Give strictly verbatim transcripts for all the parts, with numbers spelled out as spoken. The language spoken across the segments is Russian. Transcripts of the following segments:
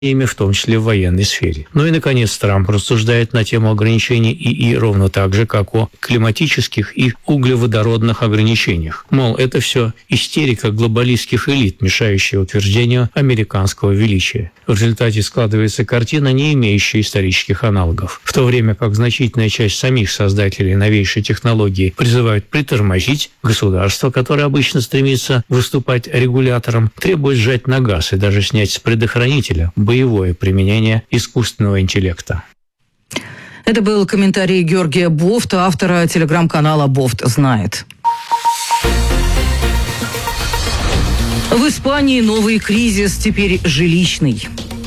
ими, в том числе в военной сфере. Ну и, наконец, Трамп рассуждает на тему ограничений ИИ ровно так же, как о климатических и углеводородных ограничениях. Мол, это все истерика глобалистских элит, мешающая утверждению американского величия. В результате складывается картина, не имеющая исторических аналогов. В то время как значительная часть самих создателей новейшей технологии призывают притормозить, государство, которое обычно стремится выступать регулятором, требует сжать на газ и даже снять с предохранителя боевое применение искусственного интеллекта. Это был комментарий Георгия Бофта, автора телеграм-канала «Бофт знает». В Испании новый кризис, теперь жилищный.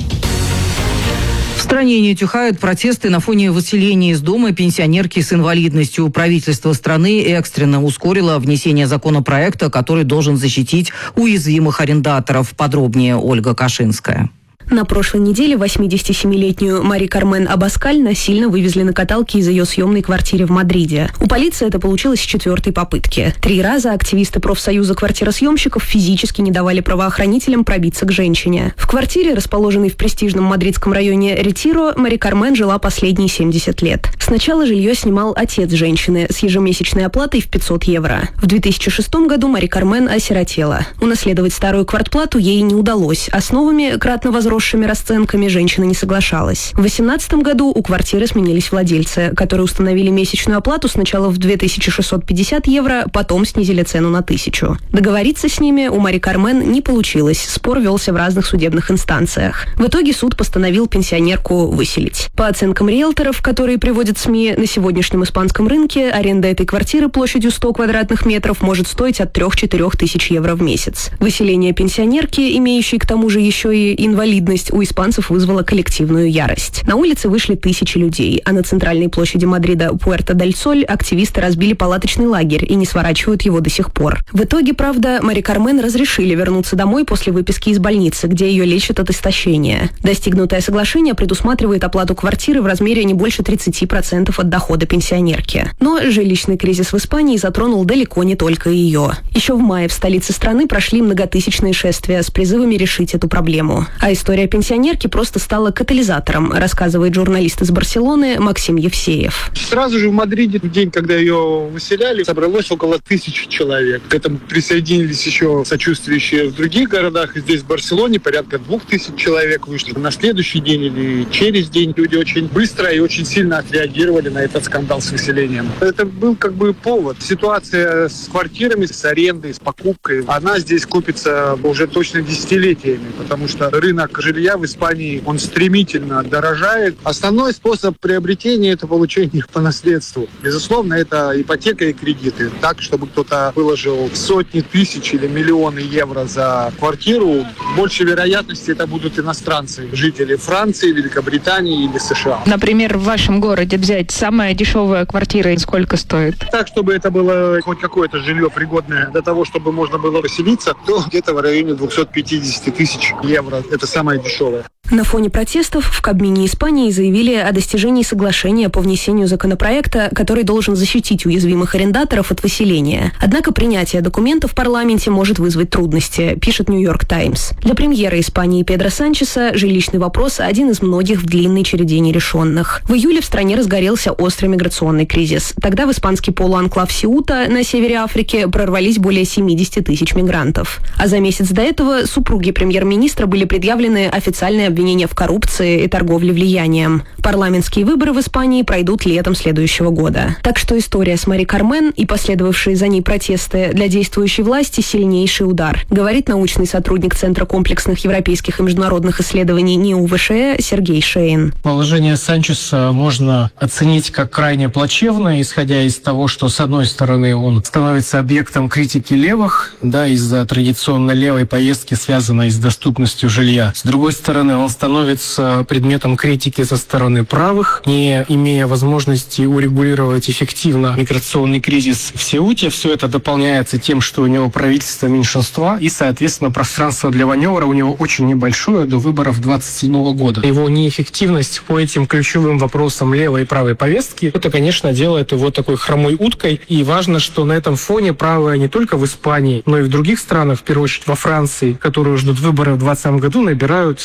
В стране не утихают протесты на фоне выселения из дома пенсионерки с инвалидностью. Правительство страны экстренно ускорило внесение законопроекта, который должен защитить уязвимых арендаторов. Подробнее Ольга Кашинская. На прошлой неделе восьмидесятисемилетнюю Мари Кармен Абаскаль насильно вывезли на каталке из ее съемной квартиры в Мадриде. У полиции это получилось с четвертой попытки. Три раза активисты профсоюза квартиросъемщиков физически не давали правоохранителям пробиться к женщине. В квартире, расположенной в престижном мадридском районе Ретиро, Мари Кармен жила последние семьдесят лет. Сначала жилье снимал отец женщины с ежемесячной оплатой в пятьсот евро. В две тысячи шестом году Мари Кармен осиротела. Унаследовать старую квартплату ей не удалось, а с новыми, кратно возросшими расценками женщина не соглашалась. В две тысячи восемнадцатом году у квартиры сменились владельцы, которые установили месячную оплату сначала в две тысячи шестьсот пятьдесят евро, потом снизили цену на тысячу. Договориться с ними у Мари Кармен не получилось, спор велся в разных судебных инстанциях. В итоге суд постановил пенсионерку выселить. По оценкам риэлторов, которые приводят СМИ, на сегодняшнем испанском рынке аренда этой квартиры площадью сто квадратных метров может стоить от трёх-четырёх тысяч евро в месяц. Выселение пенсионерки, имеющей к тому же еще и инвалидность, у испанцев вызвала коллективную ярость. На улице вышли тысячи людей, а на центральной площади Мадрида Пуэрто-дель-Соль активисты разбили палаточный лагерь и не сворачивают его до сих пор. В итоге, правда, Мари Кармен разрешили вернуться домой после выписки из больницы, где ее лечат от истощения. Достигнутое соглашение предусматривает оплату квартиры в размере не больше тридцати процентов от дохода пенсионерки. Но жилищный кризис в Испании затронул далеко не только ее. Еще в мае в столице страны прошли многотысячные шествия с призывами решить эту проблему. А история История пенсионерки просто стала катализатором, рассказывает журналист из Барселоны Максим Евсеев. Сразу же в Мадриде, в день, когда ее выселяли, собралось около тысячи человек. К этому присоединились еще сочувствующие в других городах. Здесь, в Барселоне, порядка двух тысяч человек вышли. На следующий день или через день люди очень быстро и очень сильно отреагировали на этот скандал с выселением. Это был как бы повод. Ситуация с квартирами, с арендой, с покупкой, она здесь купится уже точно десятилетиями, потому что рынок жилья в Испании, он стремительно дорожает. Основной способ приобретения – это получение по наследству. Безусловно, это ипотека и кредиты. Так, чтобы кто-то выложил сотни тысяч или миллионы евро за квартиру, больше вероятности это будут иностранцы, жители Франции, Великобритании или США. Например, в вашем городе взять самая дешевая квартира, сколько стоит? Так, чтобы это было хоть какое-то жилье пригодное для того, чтобы можно было поселиться, то где-то в районе двухсот пятидесяти тысяч евро. Это самое дешевое. На фоне протестов в Кабмине Испании заявили о достижении соглашения по внесению законопроекта, который должен защитить уязвимых арендаторов от выселения. Однако принятие документа в парламенте может вызвать трудности, пишет Нью-Йорк Таймс. Для премьера Испании Педро Санчеса жилищный вопрос один из многих в длинной череде нерешенных. В июле в стране разгорелся острый миграционный кризис. Тогда в испанский полуанклав Сеута на севере Африки прорвались более семидесяти тысяч мигрантов. А за месяц до этого супруги премьер-министра были предъявлены официальные обвинения в коррупции и торговле влиянием. Парламентские выборы в Испании пройдут летом следующего года. Так что история с Мари Кармен и последовавшие за ней протесты для действующей власти сильнейший удар, говорит научный сотрудник Центра комплексных европейских и международных исследований НИУ-ВШЭ Сергей Шейн. Положение Санчеса можно оценить как крайне плачевное, исходя из того, что, с одной стороны, он становится объектом критики левых, да, из-за традиционно левой повестки, связанной с доступностью жилья. С другой стороны, он становится предметом критики со стороны правых, не имея возможности урегулировать эффективно миграционный кризис в Сеуте. Все это дополняется тем, что у него правительство меньшинства, и, соответственно, пространство для маневра у него очень небольшое до выборов двадцать седьмого года. Его неэффективность по этим ключевым вопросам левой и правой повестки, это, конечно, делает его такой хромой уткой. И важно, что на этом фоне правые не только в Испании, но и в других странах, в первую очередь во Франции, которые ждут выборы в двадцатом году, набирают, собственно,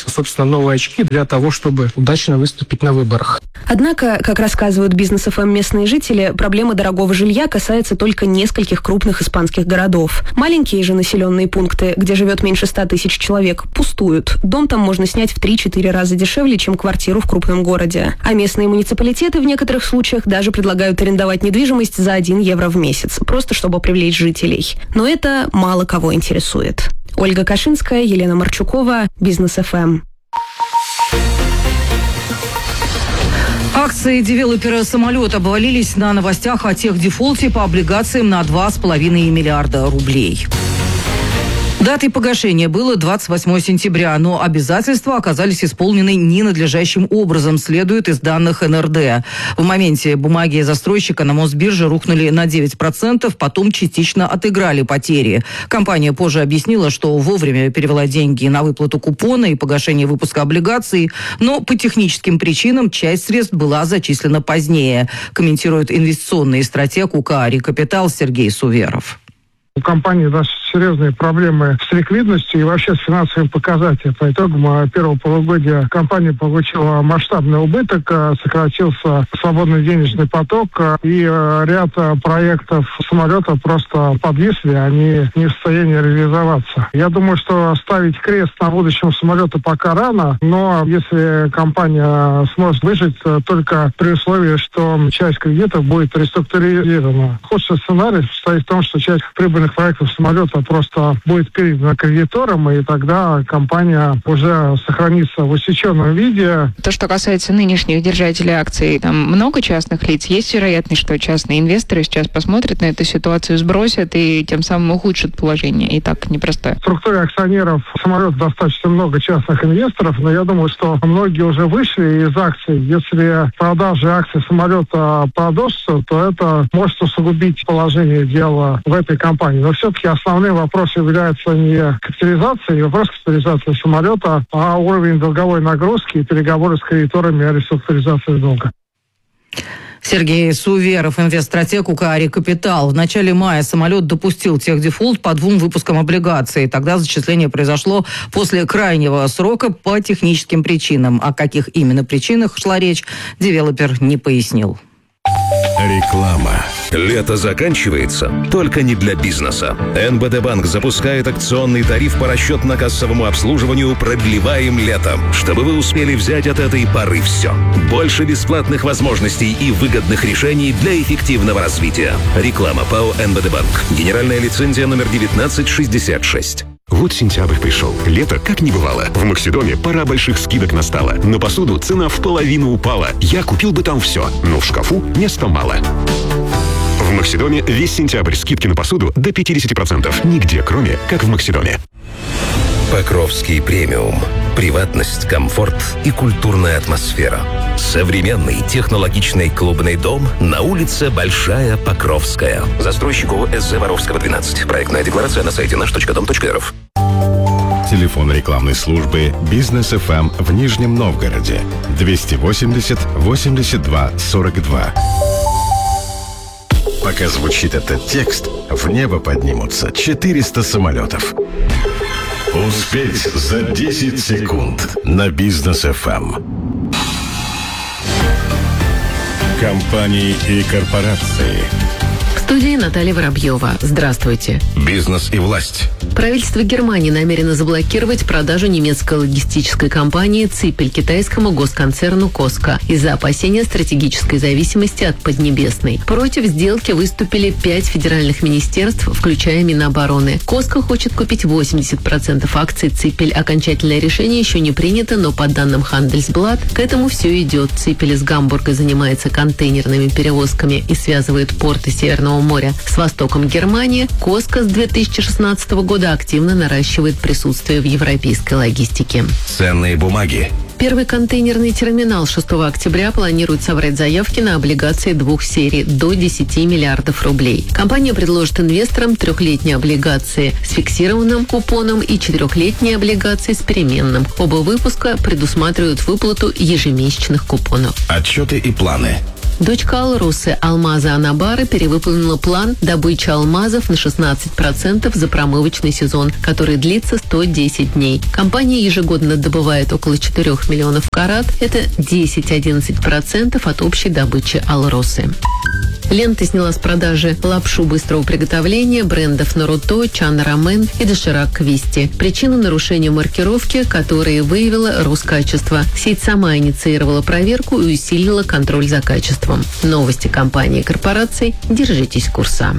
новые очки для того, чтобы удачно выступить на выборах. Однако, как рассказывают бизнес эф эм местные жители, проблема дорогого жилья касается только нескольких крупных испанских городов. Маленькие же населенные пункты, где живет меньше ста тысяч человек, пустуют. Дом там можно снять в три-четыре раза дешевле, чем квартиру в крупном городе. А местные муниципалитеты в некоторых случаях даже предлагают арендовать недвижимость за один евро в месяц, просто чтобы привлечь жителей. Но это мало кого интересует. Ольга Кашинская, Елена Марчукова, Бизнес эф эм. Акции девелопера «Самолет» обвалились на новостях о техдефолте по облигациям на два с половиной миллиарда рублей. Датой погашения было двадцать восьмое сентября, но обязательства оказались исполнены ненадлежащим образом, следует из данных эн эр дэ. В моменте бумаги застройщика на Мосбирже рухнули на девять процентов, потом частично отыграли потери. Компания позже объяснила, что вовремя перевела деньги на выплату купона и погашение выпуска облигаций, но по техническим причинам часть средств была зачислена позднее, комментирует инвестиционный стратег у ка эй Капитал Сергей Суверов. У компании даже серьезные проблемы с ликвидностью и вообще с финансовыми показателями. По итогам первого полугодия компания получила масштабный убыток, сократился свободный денежный поток, и ряд проектов самолета просто подвисли, они не в состоянии реализоваться. Я думаю, что ставить крест на будущем самолета пока рано, но если компания сможет выжить, только при условии, что часть кредитов будет реструктурирована. Худший сценарий состоит в том, что часть прибыльных проектов самолета просто будет передана кредиторам, и тогда компания уже сохранится в усеченном виде. То, что касается нынешних держателей акций, там много частных лиц. Есть вероятность, что частные инвесторы сейчас посмотрят на эту ситуацию, сбросят и тем самым ухудшат положение. И так непростое. В структуре акционеров самолета достаточно много частных инвесторов, но я думаю, что многие уже вышли из акций. Если продажи акций самолета продолжатся, то это может усугубить положение дела в этой компании. Но все-таки основным вопросом является не капитализация, не вопрос капитализации самолета, а уровень долговой нагрузки и переговоры с кредиторами о реструктуризации долга. Сергей Суверов, инвестстратег у ка эй Капитал. В начале мая самолет допустил техдефолт по двум выпускам облигаций. Тогда зачисление произошло после крайнего срока по техническим причинам. О каких именно причинах шла речь, девелопер не пояснил. Реклама. Лето заканчивается, только не для бизнеса. эн бэ дэ Банк запускает акционный тариф по расчетно-кассовому обслуживанию «Продлеваем летом», чтобы вы успели взять от этой поры все. Больше бесплатных возможностей и выгодных решений для эффективного развития. Реклама ПАО эн бэ дэ Банк. Генеральная лицензия номер девятнадцать шестьдесят шесть. Вот сентябрь пришел. Лето как не бывало. В Максидоме пора больших скидок настала. На посуду цена в половину упала. Я купил бы там все, но в шкафу места мало. В Максидоме весь сентябрь скидки на посуду до пятьдесят процентов. Нигде, кроме как в Максидоме. Покровский премиум. Приватность, комфорт и культурная атмосфера. Современный технологичный клубный дом на улице Большая Покровская. Застройщик ООО эс зэ Воровского, двенадцать. Проектная декларация на сайте наш точка дом точка эр эф. Телефон рекламной службы «Бизнес эф эм» в Нижнем Новгороде. двести восемьдесят восемьдесят два сорок два. Пока звучит этот текст, в небо поднимутся четыреста самолетов. Успеть за десять секунд на Бизнес эф эм. Компании и корпорации. В студии Наталья Воробьева. Здравствуйте. Бизнес и власть. Правительство Германии намерено заблокировать продажу немецкой логистической компании «Ципель» китайскому госконцерну «Коска» из-за опасения стратегической зависимости от Поднебесной. Против сделки выступили пять федеральных министерств, включая Минобороны. «Коска» хочет купить восемьдесят процентов акций «Ципель». Окончательное решение еще не принято, но по данным Handelsblatt к этому все идет. «Ципель» из Гамбурга занимается контейнерными перевозками и связывает порты Северного моря с востоком Германии. «Коска» с две тысячи шестнадцатого года активно наращивает присутствие в европейской логистике. Ценные бумаги. Первый контейнерный терминал шестого октября планирует собрать заявки на облигации двух серий до десяти миллиардов рублей. Компания предложит инвесторам трехлетние облигации с фиксированным купоном и четырехлетние облигации с переменным. Оба выпуска предусматривают выплату ежемесячных купонов. Отчеты и планы. Дочка Алросы Алмаза Анабара перевыполнила план добычи алмазов на шестнадцать процентов за промывочный сезон, который длится сто десять дней. Компания ежегодно добывает около четырёх миллионов карат. Это десять-одиннадцать процентов от общей добычи Алросы. Лента сняла с продажи лапшу быстрого приготовления брендов Наруто, Чан Рамен и Доширак Квисти. Причину нарушения маркировки, которые выявила Роскачество. Сеть сама инициировала проверку и усилила контроль за качеством. Новости компании и корпораций. Держитесь курса.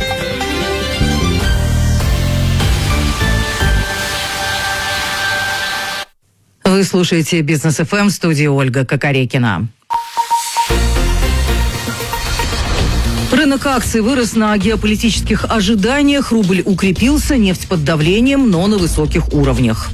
Вы слушаете «Бизнес эф эм», в студии Ольга Кокорекина. Рынок акций вырос на геополитических ожиданиях, рубль укрепился, нефть под давлением, но на высоких уровнях.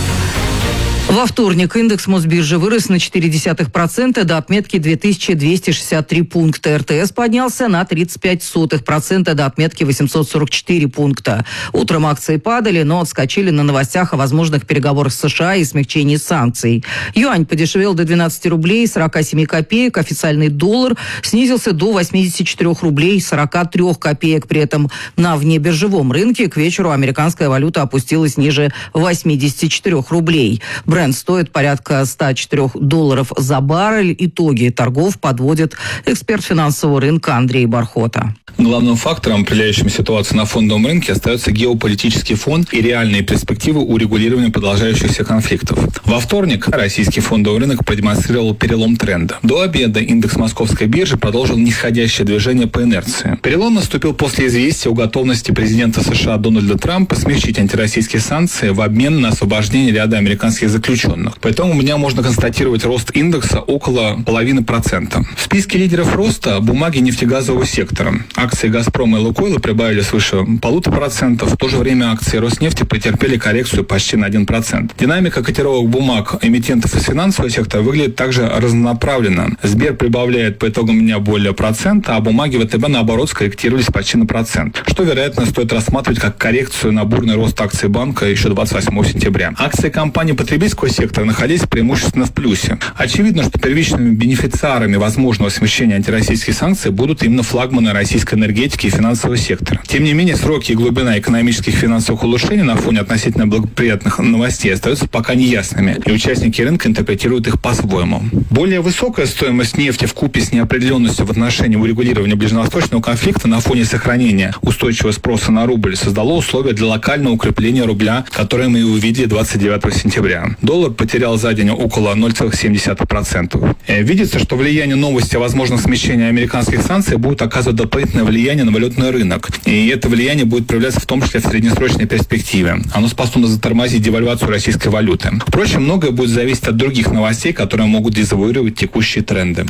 Во вторник индекс Мосбиржи вырос на четыре десятых процента до отметки две тысячи двести шестьдесят три пункта. эр тэ эс поднялся на тридцать пять сотых процента до отметки восемьсот сорок четыре пункта. Утром акции падали, но отскочили на новостях о возможных переговорах с США и смягчении санкций. Юань подешевел до двенадцати рублей сорока семи копеек, официальный доллар снизился до восьмидесяти четырёх рублей сорока трёх копеек. При этом на внебиржевом рынке к вечеру американская валюта опустилась ниже восьмидесяти четырёх рублей. Бренд стоит порядка ста четырёх долларов за баррель. Итоги торгов подводит эксперт финансового рынка Андрей Бархота. Главным фактором, определяющим ситуацию на фондовом рынке, остается геополитический фон и реальные перспективы урегулирования продолжающихся конфликтов. Во вторник российский фондовый рынок продемонстрировал перелом тренда. До обеда индекс Московской биржи продолжил нисходящее движение по инерции. Перелом наступил после известия о готовности президента США Дональда Трампа смягчить антироссийские санкции в обмен на освобождение ряда американских заключенных. Поэтому у меня можно констатировать рост индекса около половины процента. В списке лидеров роста бумаги нефтегазового сектора. Акции «Газпрома» и «Лукойла» прибавили свыше полутора процентов. В то же время акции «Роснефти» претерпели коррекцию почти на один процент. Динамика котировок бумаг эмитентов из финансового сектора выглядит также разнонаправленно. Сбер прибавляет по итогам дня более процента, а бумаги вэ тэ бэ, наоборот, скорректировались почти на процент, что, вероятно, стоит рассматривать как коррекцию на бурный рост акций банка еще двадцать восьмого сентября. Акции компаний потребительского сектора находились преимущественно в плюсе. Очевидно, что первичными бенефициарами возможного смещения антироссийских санкций будут именно флагманы российской энергетики и финансового сектора. Тем не менее, сроки и глубина экономических и финансовых улучшений на фоне относительно благоприятных новостей остаются пока неясными, и участники рынка интерпретируют их по-своему. Более высокая стоимость нефти вкупе с неопределенностью в отношении урегулирования ближневосточного конфликта на фоне сохранения устойчивого спроса на рубль создало условия для локального укрепления рубля, которое мы и увидели двадцать девятого сентября. Доллар потерял за день около ноль целых семь десятых процента. Видится, что влияние новости о возможном смещении американских санкций будет оказывать дополнительное влияние на валютный рынок. И это влияние будет проявляться в том числе в среднесрочной перспективе. Оно способно затормозить девальвацию российской валюты. Впрочем, многое будет зависеть от других новостей, которые могут дезавуировать текущие тренды.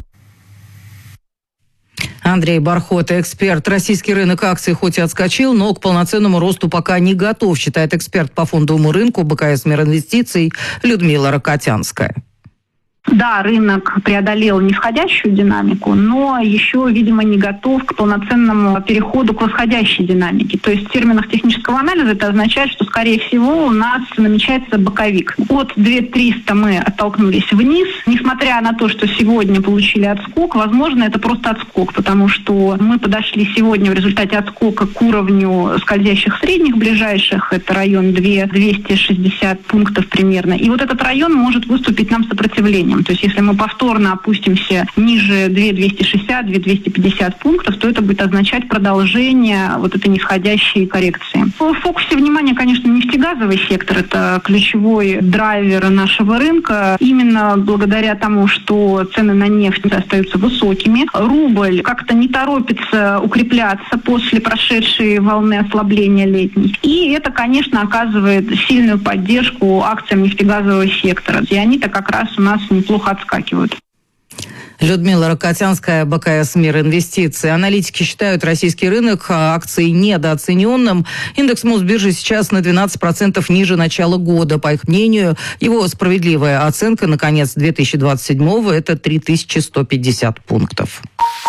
Андрей Бархота, эксперт. Российский рынок акций хоть и отскочил, но к полноценному росту пока не готов, считает эксперт по фондовому рынку бэ ка эс Мир Инвестиций Людмила Рокотянская. Да, рынок преодолел нисходящую динамику, но еще, видимо, не готов к полноценному переходу к восходящей динамике. То есть в терминах технического анализа это означает, что, скорее всего, у нас намечается боковик. От две тысячи триста мы оттолкнулись вниз. Несмотря на то, что сегодня получили отскок, возможно, это просто отскок, потому что мы подошли сегодня в результате отскока к уровню скользящих средних ближайших. Это район двести шестьдесят пунктов примерно. И вот этот район может выступить нам сопротивлением. То есть если мы повторно опустимся ниже две тысячи двести шестьдесят - две тысячи двести пятьдесят пунктов, то это будет означать продолжение вот этой нисходящей коррекции. В фокусе внимания, конечно, нефтегазовый сектор. Это ключевой драйвер нашего рынка. Именно благодаря тому, что цены на нефть остаются высокими, рубль как-то не торопится укрепляться после прошедшей волны ослабления летней. И это, конечно, оказывает сильную поддержку акциям нефтегазового сектора. И они-то как раз у нас не плохо отскакивают. Людмила Рокотянская, бэ ка эс Мир Инвестиций. Аналитики считают российский рынок акций недооцененным. Индекс Мосбиржи сейчас на двенадцать процентов ниже начала года. По их мнению, его справедливая оценка на конец две тысячи двадцать седьмого – это три тысячи сто пятьдесят пунктов.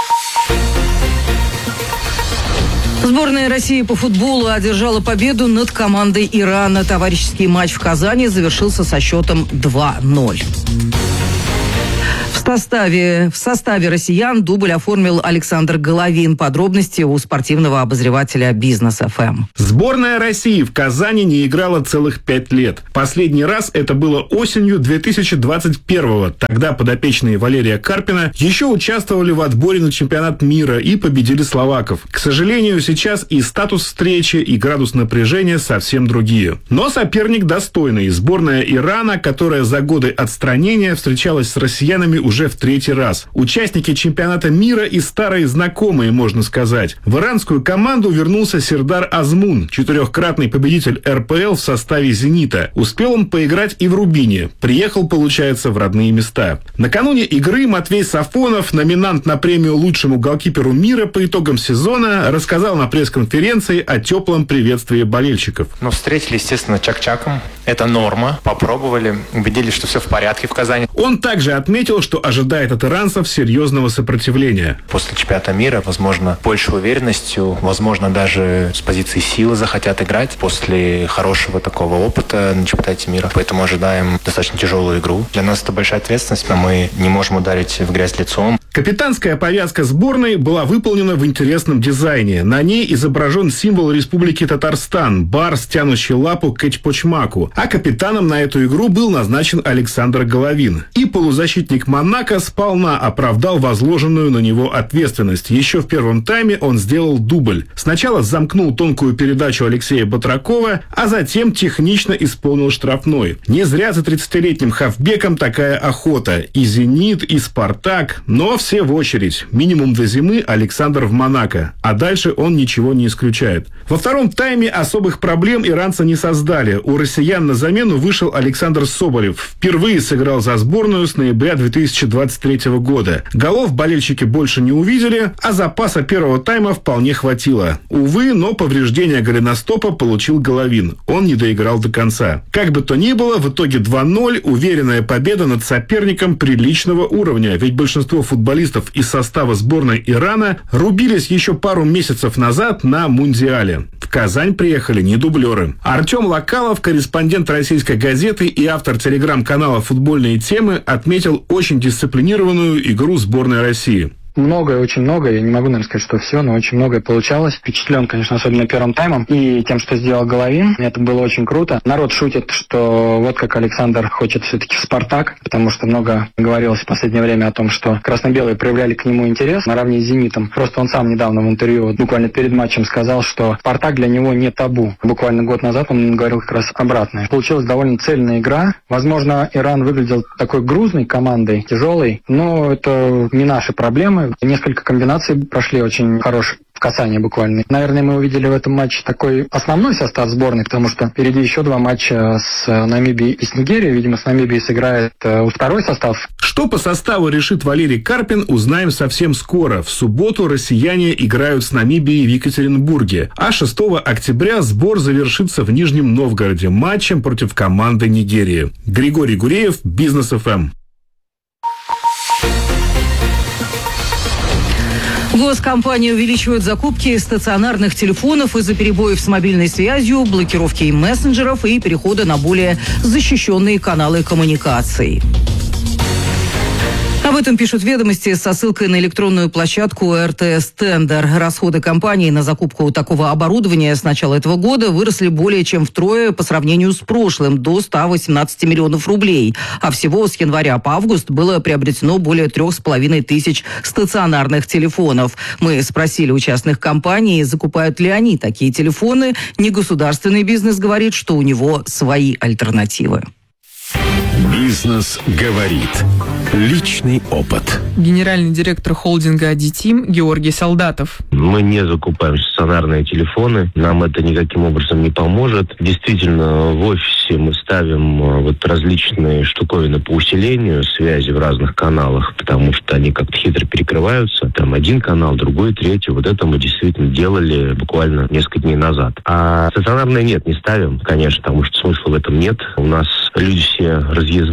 Сборная России по футболу одержала победу над командой Ирана. Товарищеский матч в Казани завершился со счетом два ноль. В составе, в составе россиян дубль оформил Александр Головин. Подробности у спортивного обозревателя «Бизнес эф эм». Сборная России в Казани не играла целых пять лет. Последний раз это было осенью две тысячи двадцать первого. Тогда подопечные Валерия Карпина еще участвовали в отборе на чемпионат мира и победили словаков. К сожалению, сейчас и статус встречи, и градус напряжения совсем другие. Но соперник достойный. Сборная Ирана, которая за годы отстранения встречалась с россиянами уже в третий раз. Участники чемпионата мира и старые знакомые, можно сказать. В иранскую команду вернулся Сердар Азмун, четырехкратный победитель эр пэ эл в составе «Зенита». Успел он поиграть и в «Рубине». Приехал, получается, в родные места. Накануне игры Матвей Сафонов, номинант на премию лучшему голкиперу мира по итогам сезона, рассказал на пресс-конференции о теплом приветствии болельщиков. Ну, встретили, естественно, чак-чаком. Это норма. Попробовали, убедились, что все в порядке в Казани. Он также отметил, что ожидает от иранцев серьезного сопротивления. После чемпионата мира, возможно, больше уверенностью, возможно, даже с позиции силы захотят играть после хорошего такого опыта на чемпионате мира. Поэтому ожидаем достаточно тяжелую игру. Для нас это большая ответственность, но мы не можем ударить в грязь лицом. Капитанская повязка сборной была выполнена в интересном дизайне. На ней изображен символ Республики Татарстан – барс, тянущий лапу к Эчпочмаку. А капитаном на эту игру был назначен Александр Головин. И полузащитник Монако сполна оправдал возложенную на него ответственность. Еще в первом тайме он сделал дубль. Сначала замкнул тонкую передачу Алексея Батракова, а затем технично исполнил штрафной. Не зря за тридцатилетним хавбеком такая охота. И «Зенит», и «Спартак», но все в очередь. Минимум до зимы Александр в Монако. А дальше он ничего не исключает. Во втором тайме особых проблем иранцы не создали. У россиян на замену вышел Александр Соболев. Впервые сыграл за сборную с ноября две тысячи двадцать третьего года. Голов болельщики больше не увидели, а запаса первого тайма вполне хватило. Увы, но повреждение голеностопа получил Головин. Он не доиграл до конца. Как бы то ни было, в итоге два ноль, уверенная победа над соперником приличного уровня. Ведь большинство футболистов из состава сборной Ирана рубились еще пару месяцев назад на Мундиале. В Казань приехали не дублеры. Артем Локалов, корреспондент российской газеты и автор телеграм-канала «Футбольные темы», отметил очень дисциплинированную игру сборной России. Многое, очень многое. Я не могу, наверное, сказать, что все, но очень многое получалось. Впечатлен, конечно, особенно первым таймом и тем, что сделал Головин. Это было очень круто. Народ шутит, что вот как Александр хочет все-таки в «Спартак», потому что много говорилось в последнее время о том, что красно-белые проявляли к нему интерес наравне с «Зенитом». Просто он сам недавно в интервью, вот буквально перед матчем, сказал, что «Спартак» для него не табу. Буквально год назад он говорил как раз обратное. Получилась довольно цельная игра. Возможно, Иран выглядел такой грузной командой, тяжелой, но это не наши проблемы. Несколько комбинаций прошли очень хорошие в касании буквально. Наверное, мы увидели в этом матче такой основной состав сборной, потому что впереди еще два матча с Намибией и с Нигерией. Видимо, с Намибией сыграет э, второй состав. Что по составу решит Валерий Карпин, узнаем совсем скоро. В субботу россияне играют с Намибией в Екатеринбурге. А шестого октября сбор завершится в Нижнем Новгороде матчем против команды Нигерии. Григорий Гуреев, Бизнес эф эм. Госкомпания увеличивает закупки стационарных телефонов из-за перебоев с мобильной связью, блокировки мессенджеров и перехода на более защищенные каналы коммуникаций. Об этом пишут «Ведомости» со ссылкой на электронную площадку эр тэ эс Тендер. Расходы компании на закупку такого оборудования с начала этого года выросли более чем втрое по сравнению с прошлым, до ста восемнадцати миллионов рублей. А всего с января по август было приобретено более трех с половиной тысяч стационарных телефонов. Мы спросили у частных компаний, закупают ли они такие телефоны. Негосударственный бизнес говорит, что у него свои альтернативы. Бизнес говорит. Личный опыт. Генеральный директор холдинга «Адитим» Георгий Солдатов. Мы не закупаем стационарные телефоны, нам это никаким образом не поможет. Действительно, в офисе мы ставим вот различные штуковины по усилению связи в разных каналах, потому что они как-то хитро перекрываются. Там один канал, другой, третий. Вот это мы действительно делали буквально несколько дней назад. А стационарные нет, не ставим, конечно, потому что смысла в этом нет. У нас люди все разъездные.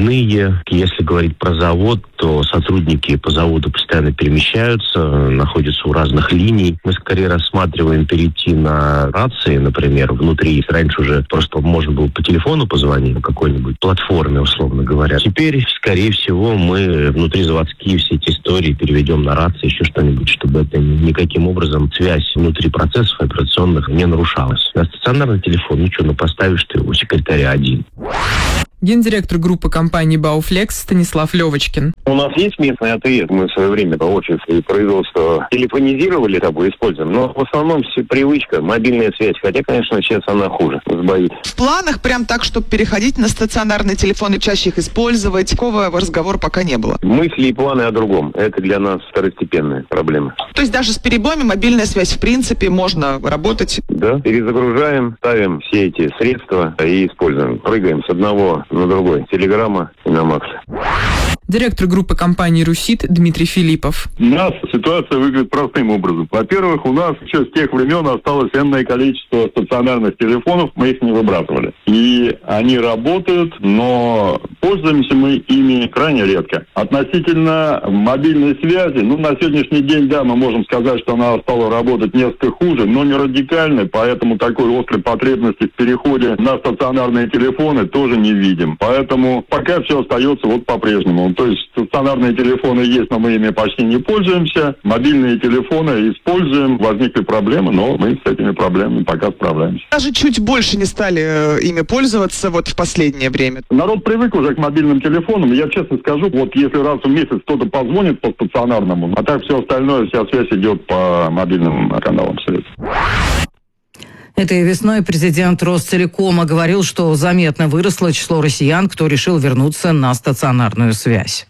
выходные. Если говорить про завод, то сотрудники по заводу постоянно перемещаются, находятся у разных линий. Мы скорее рассматриваем перейти на рации, например, внутри. Раньше уже просто можно было по телефону позвонить на какой-нибудь платформе, условно говоря. Теперь, скорее всего, мы внутризаводские все эти истории переведем на рации, еще что-нибудь, чтобы это никаким образом связь внутри процессов операционных не нарушалась. На стационарный телефон ничего, ну поставишь ты у секретаря один. Гендиректор группы компании «Бауфлекс» Станислав Левочкин. У нас есть местный ответ. Мы в свое время офис и производство телефонизировали, тобой используем, но в основном все привычка, мобильная связь. Хотя, конечно, сейчас она хуже, сбоит. В планах прям так, чтобы переходить на стационарные телефоны, чаще их использовать, такого разговора пока не было. Мысли и планы о другом. Это для нас второстепенная проблема. То есть даже с перебоями мобильная связь, в принципе, можно работать? Да, перезагружаем, ставим все эти средства и используем. Прыгаем с одного на другой. Телеграмма и на Макс. Директор группы компании «Русит» Дмитрий Филиппов. У нас ситуация выглядит простым образом. Во-первых, у нас еще с тех времен осталось энное количество стационарных телефонов, мы их не выбрасывали. И они работают, но пользуемся мы ими крайне редко. Относительно мобильной связи, ну, на сегодняшний день, да, мы можем сказать, что она стала работать несколько хуже, но не радикально, поэтому такой острой потребности в переходе на стационарные телефоны тоже не видим. Поэтому пока все остается вот по-прежнему. То есть стационарные телефоны есть, но мы ими почти не пользуемся. Мобильные телефоны используем. Возникли проблемы, но мы с этими проблемами пока справляемся. Даже чуть больше не стали э, ими пользоваться вот в последнее время. Народ привык уже к мобильным телефонам. Я честно скажу, вот если раз в месяц кто-то позвонит по стационарному, а так все остальное, вся связь идет по мобильным каналам средств. Этой весной президент Ростелекома говорил, что заметно выросло число россиян, кто решил вернуться на стационарную связь.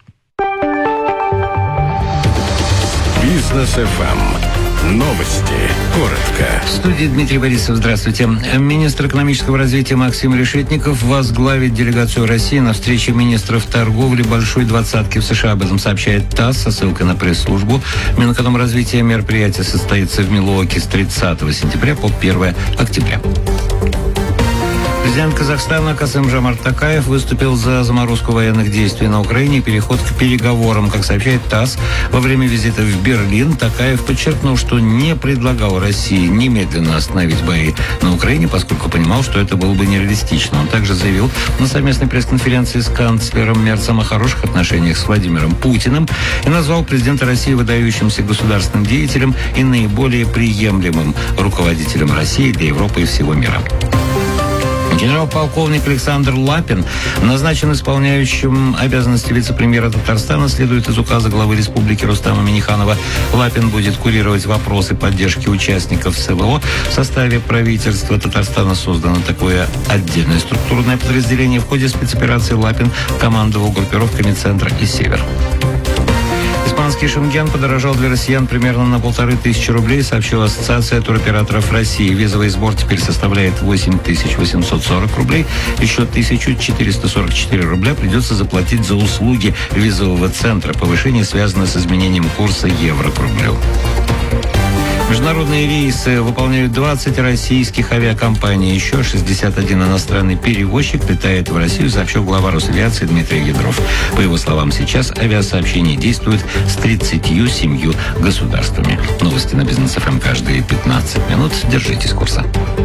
Бизнес-эф эм. Новости. Коротко. В студии Дмитрий Борисов. Здравствуйте. Министр экономического развития Максим Решетников возглавит делегацию России на встрече министров торговли Большой Двадцатки в США. Об этом сообщает ТАСС со ссылкой на пресс-службу. Минэкономразвития мероприятие состоится в Милуоке с тридцатого сентября по первого октября. Президент Казахстана Касым-Жомарт Токаев выступил за заморозку военных действий на Украине и переход к переговорам. Как сообщает ТАСС, во время визита в Берлин Токаев подчеркнул, что не предлагал России немедленно остановить бои на Украине, поскольку понимал, что это было бы нереалистично. Он также заявил на совместной пресс-конференции с канцлером Мерцем о хороших отношениях с Владимиром Путиным и назвал президента России выдающимся государственным деятелем и наиболее приемлемым руководителем России для Европы и всего мира. Генерал-полковник Александр Лапин назначен исполняющим обязанности вице-премьера Татарстана, следует из указа главы республики Рустама Минниханова. Лапин будет курировать вопросы поддержки участников СВО. В составе правительства Татарстана создано такое отдельное структурное подразделение. В ходе спецоперации Лапин командовал группировками «Центр» и «Север». Испанский Шенген подорожал для россиян примерно на полторы тысячи рублей, сообщила Ассоциация туроператоров России. Визовый сбор теперь составляет восемь тысяч восемьсот сорок рублей. Еще тысяча четыреста сорок четыре рубля придется заплатить за услуги визового центра. Повышение связано с изменением курса евро к рублю. Международные рейсы выполняют двадцать российских авиакомпаний. Еще шестьдесят один иностранный перевозчик летает в Россию, сообщил глава Росавиации Дмитрий Ядров. По его словам, сейчас авиасообщение действует с тридцатью семью государствами. Новости на Бизнес-эф эм каждые пятнадцать минут. Держитесь курса.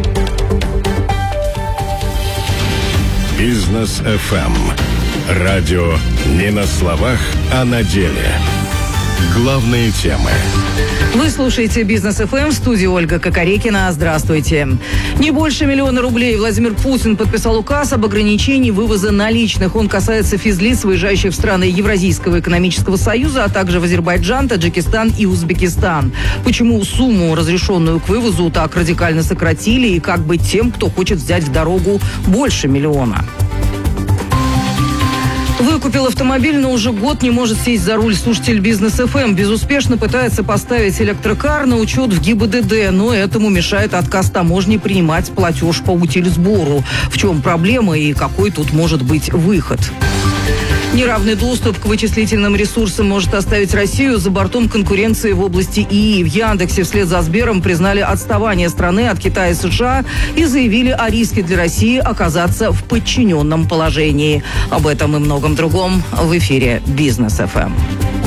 Бизнес-эф эм. Радио не на словах, а на деле. Главные темы. Вы слушаете «Бизнес-эф эм», в студии Ольга Кокорекина. Здравствуйте. Не больше миллиона рублей Владимир Путин подписал указ об ограничении вывоза наличных. Он касается физлиц, выезжающих в страны Евразийского экономического союза, а также в Азербайджан, Таджикистан и Узбекистан. Почему сумму, разрешенную к вывозу, так радикально сократили, и как быть тем, кто хочет взять в дорогу больше миллиона? Выкупил автомобиль, но уже год не может сесть за руль. Слушатель «Бизнес-эф эм» безуспешно пытается поставить электрокар на учет в ГИБДД, но этому мешает отказ таможни принимать платеж по утильсбору. В чем проблема и какой тут может быть выход? Неравный доступ к вычислительным ресурсам может оставить Россию за бортом конкуренции в области ИИ. В Яндексе вслед за Сбером признали отставание страны от Китая и США и заявили о риске для России оказаться в подчиненном положении. Об этом и многом другом в эфире Бизнес эф эм.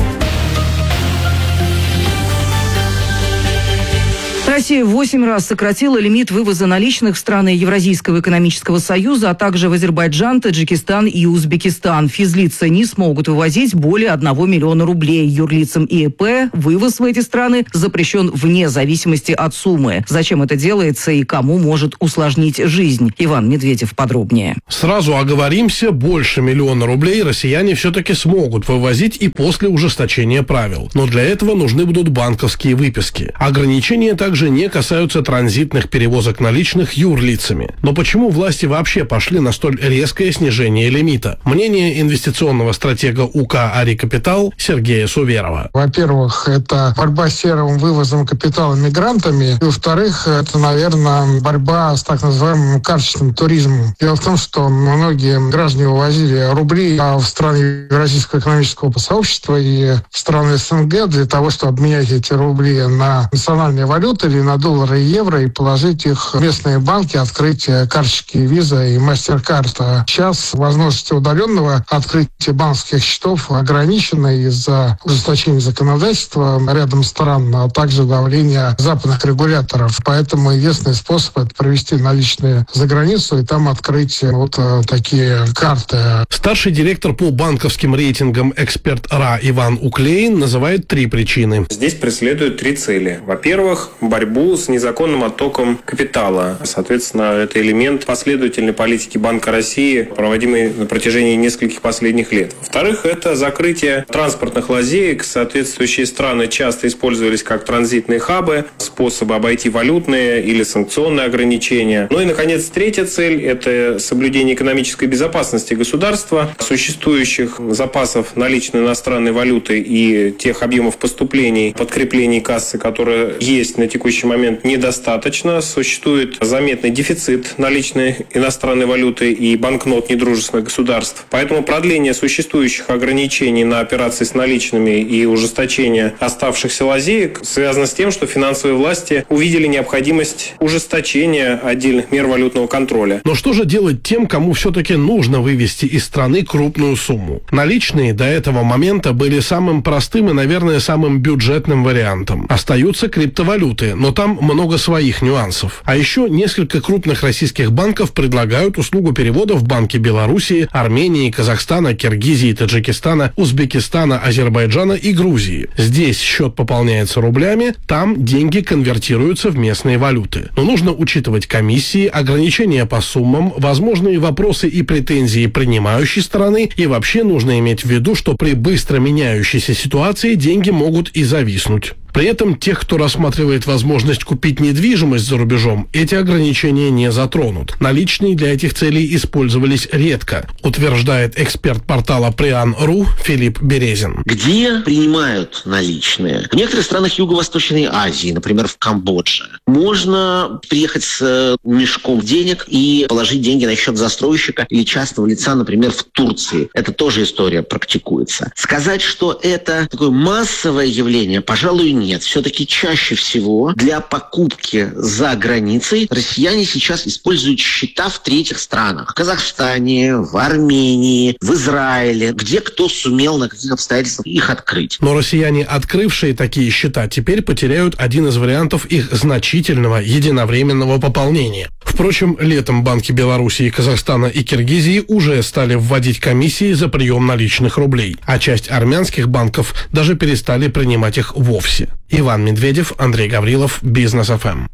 Россия восемь раз сократила лимит вывоза наличных в страны Евразийского экономического союза, а также в Азербайджан, Таджикистан и Узбекистан. Физлица не смогут вывозить более одного миллиона рублей. Юрлицам и ИП вывоз в эти страны запрещен вне зависимости от суммы. Зачем это делается и кому может усложнить жизнь? Иван Медведев подробнее. Сразу оговоримся, больше миллиона рублей россияне все-таки смогут вывозить и после ужесточения правил. Но для этого нужны будут банковские выписки. Ограничения также не касаются транзитных перевозок наличных юрлицами. Но почему власти вообще пошли на столь резкое снижение лимита? Мнение инвестиционного стратега УК «Ари Капитал» Сергея Суверова. Во-первых, это борьба с серым вывозом капитала мигрантами. И, во-вторых, это, наверное, борьба с так называемым карточным туризмом. Дело в том, что многие граждане вывозили рубли в страны Евразийского экономического сообщества и в страны СНГ для того, чтобы обменять эти рубли на национальные валюты или на доллары и евро и положить их в местные банки, открыть карточки Visa и MasterCard. Сейчас возможности удаленного открытия банковских счетов ограничены из-за ужесточения законодательства рядом стран, а также давления западных регуляторов. Поэтому единственный способ — это провести наличные за границу и там открыть вот такие карты. Старший директор по банковским рейтингам «Эксперт РА» Иван Уклеин называет три причины. Здесь преследуют три цели. Во-первых, борьбу с незаконным оттоком капитала. Соответственно, это элемент последовательной политики Банка России, проводимой на протяжении нескольких последних лет. Во-вторых, это закрытие транспортных лазеек. Соответствующие страны часто использовались как транзитные хабы, способы обойти валютные или санкционные ограничения. Ну и, наконец, третья цель – это соблюдение экономической безопасности государства, существующих запасов наличной иностранной валюты и тех объемов поступлений, подкреплений кассы, которые есть на текущий момент, недостаточно. Существует заметный дефицит наличной иностранной валюты и банкнот недружественных государств. Поэтому продление существующих ограничений на операции с наличными и ужесточение оставшихся лазеек связано с тем, что финансовые власти увидели необходимость ужесточения отдельных мер валютного контроля. Но что же делать тем, кому все-таки нужно вывести из страны крупную сумму? Наличные до этого момента были самым простым и, наверное, самым бюджетным вариантом. Остаются криптовалюты, но там много своих нюансов. А еще несколько крупных российских банков предлагают услугу перевода в банки Белоруссии, Армении, Казахстана, Киргизии, Таджикистана, Узбекистана, Азербайджана и Грузии. Здесь счет пополняется рублями, там деньги конвертируются в местные валюты. Но нужно учитывать комиссии, ограничения по суммам, возможные вопросы и претензии принимающей стороны, и вообще нужно иметь в виду, что при быстро меняющейся ситуации деньги могут и зависнуть. При этом тех, кто рассматривает возможность купить недвижимость за рубежом, эти ограничения не затронут. Наличные для этих целей использовались редко, утверждает эксперт портала Приан точка ру Филипп Березин. Где принимают наличные? В некоторых странах Юго-Восточной Азии, например, в Камбодже, можно приехать с мешком денег и положить деньги на счет застройщика или частного лица, например, в Турции. Это тоже история практикуется. Сказать, что это такое массовое явление, пожалуй, нет. Нет, все-таки чаще всего для покупки за границей россияне сейчас используют счета в третьих странах. В Казахстане, в Армении, в Израиле, где кто сумел на каких обстоятельствах их открыть. Но россияне, открывшие такие счета, теперь потеряют один из вариантов их значительного единовременного пополнения. Впрочем, летом банки Белоруссии, Казахстана и Киргизии уже стали вводить комиссии за прием наличных рублей, а часть армянских банков даже перестали принимать их вовсе. Иван Медведев, Андрей Гаврилов, Бизнес эф эм.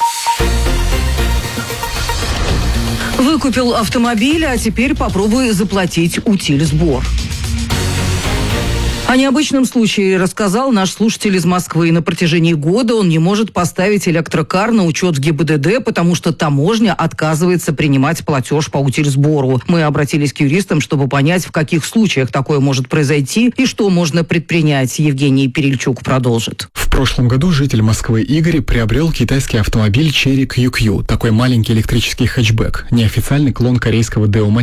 Выкупил автомобиль, а теперь попробуй заплатить утиль-сбор. О необычном случае рассказал наш слушатель из Москвы. На протяжении года он не может поставить электрокар на учет в ГИБДД, потому что таможня отказывается принимать платеж по утильсбору. Мы обратились к юристам, чтобы понять, в каких случаях такое может произойти и что можно предпринять. Евгений Перельчук продолжит. В прошлом году житель Москвы Игорь приобрел китайский автомобиль Chery кью кью, такой маленький электрический хэтчбэк, неофициальный клон корейского Deo Matiz.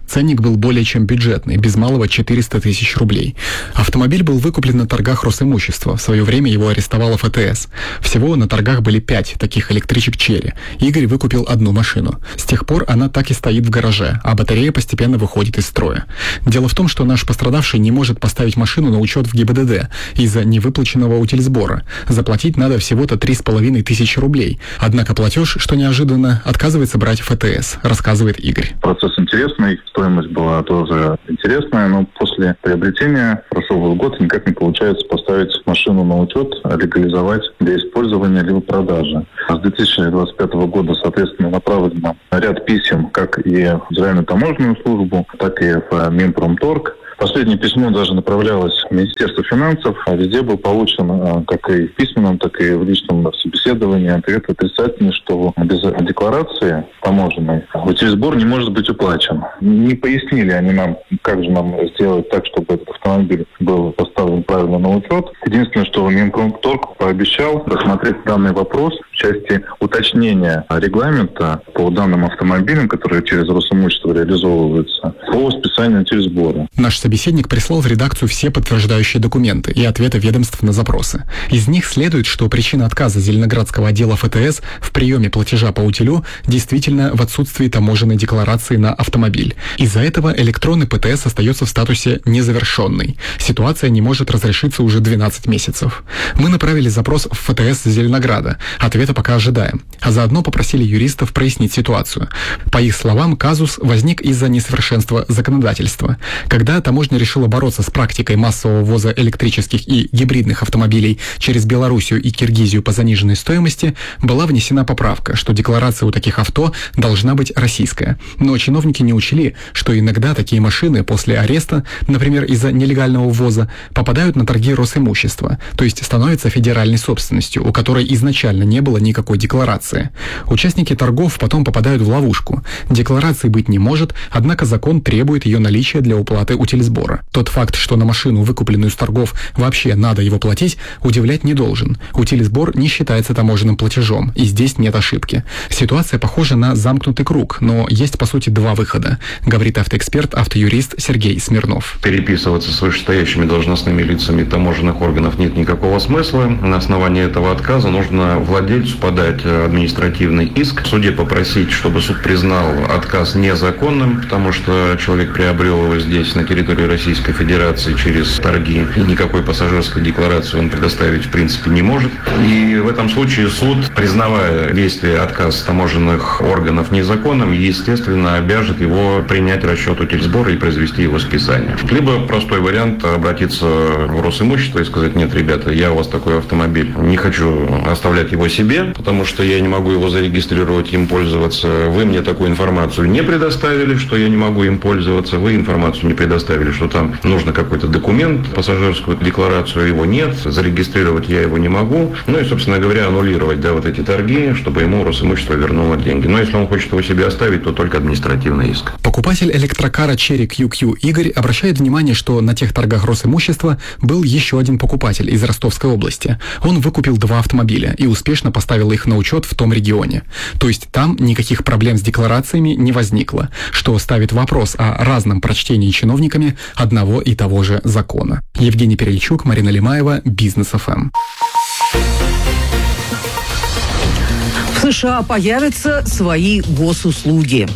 Ценник был более чем бюджетный, без малого четыреста тысяч рублей. Автомобиль был выкуплен на торгах Росимущества. В свое время его арестовала эф тэ эс. Всего на торгах были пять таких электричек «Черри». Игорь выкупил одну машину. С тех пор она так и стоит в гараже, а батарея постепенно выходит из строя. Дело в том, что наш пострадавший не может поставить машину на учет в гэ бэ дэ дэ из-за невыплаченного утильсбора. Заплатить надо всего-то три с половиной тысячи рублей. Однако платеж, что неожиданно, отказывается брать эф тэ эс, рассказывает Игорь. Процесс интересный, стоимость была тоже интересная, но после приобретения прошел год, никак не получается поставить машину на учет, легализовать для использования либо продажи. С две тысячи двадцать пятого года, соответственно, направлено ряд писем как и в Федеральную таможенную службу, так и в Минпромторг. Последнее письмо даже направлялось в Министерство финансов, а везде был получен, как и в письменном, так и в личном собеседовании, ответ отрицательный, что без декларации таможенной утильсбор не может быть уплачен. Не пояснили они нам, как же нам сделать так, чтобы этот автомобиль был поставлен правильно на учет. Единственное, что Минпромторг пообещал рассмотреть данный вопрос в части уточнения регламента по данным автомобилям, которые через Росимущество реализовываются, по списанию утильсбора. Наш собеседник прислал в редакцию все подтверждающие документы и ответы ведомств на запросы. Из них следует, что причина отказа Зеленоградского отдела эф тэ эс в приеме платежа по утилю действительно в отсутствии таможенной декларации на автомобиль. Из-за этого электронный пэ тэ эс остается в статусе незавершенный. Ситуация не может разрешиться уже двенадцать месяцев. Мы направили запрос в эф тэ эс Зеленограда. Ответа пока ожидаем. А заодно попросили юристов прояснить ситуацию. По их словам, казус возник из-за несовершенства законодательства. Когда таможня решила бороться с практикой массового ввоза электрических и гибридных автомобилей через Белоруссию и Киргизию по заниженной стоимости, была внесена поправка, что декларация у таких авто должна быть российская. Но чиновники не учли, что иногда такие машины после ареста, например, из-за нелегального ввоза, попадают на торги Росимущества, то есть становятся федеральной собственностью, у которой изначально не было никакой декларации. Участники торгов потом попадают в ловушку. Декларации быть не может, однако закон требует ее наличия для уплаты утильсбора. Тот факт, что на машину, выкупленную с торгов, вообще надо его платить, удивлять не должен. Утильсбор не считается таможенным платежом, и здесь нет ошибки. Ситуация похожа на замкнутый круг, но есть, по сути, два выхода, говорит автоэксперт, автоюрист Сергей Смирнов. Переписываться с вышестоящими должностными лицами таможенных органов нет никакого смысла. На основании этого отказа нужно владельцу подать административный иск, в суде попросить, чтобы суд признал отказ незаконным, потому что человек приобрел его здесь, на территории Российской Федерации, через торги, и никакой пассажирской декларации он предоставить в принципе не может. И в этом случае суд, признавая действие отказа таможенных органов незаконным, естественно, обяжет его принять расчет утильсбора и произвести его списание. Либо простой вариант — обратиться в Росимущество и сказать: нет, ребята, я у вас такой автомобиль, не хочу оставлять его себе, потому что я не могу его зарегистрировать, им пользоваться. Вы мне такую информацию не предоставили, что я не могу им пользоваться. Вы информацию не предоставили, что там нужно какой-то документ, пассажирскую декларацию, его нет, зарегистрировать я его не могу. Ну и, собственно говоря, аннулировать, да, вот эти торги, чтобы ему Росимущество вернуло деньги. Но если он хочет его себе оставить, то только административный иск. Покупатель электрокара Cherry кью кью Игорь обращает внимание, что на тех торгах Росимущества был еще один покупатель из Ростовской области. Он выкупил два автомобиля и успешно поставил их на учет в том регионе. То есть там никаких проблем с декларациями не возникло, что ставит вопрос о разном прочтении чиновниками одного и того же закона. Евгений Перельчук, Марина Лимаева, Бизнес эф эм. В США появятся свои госуслуги.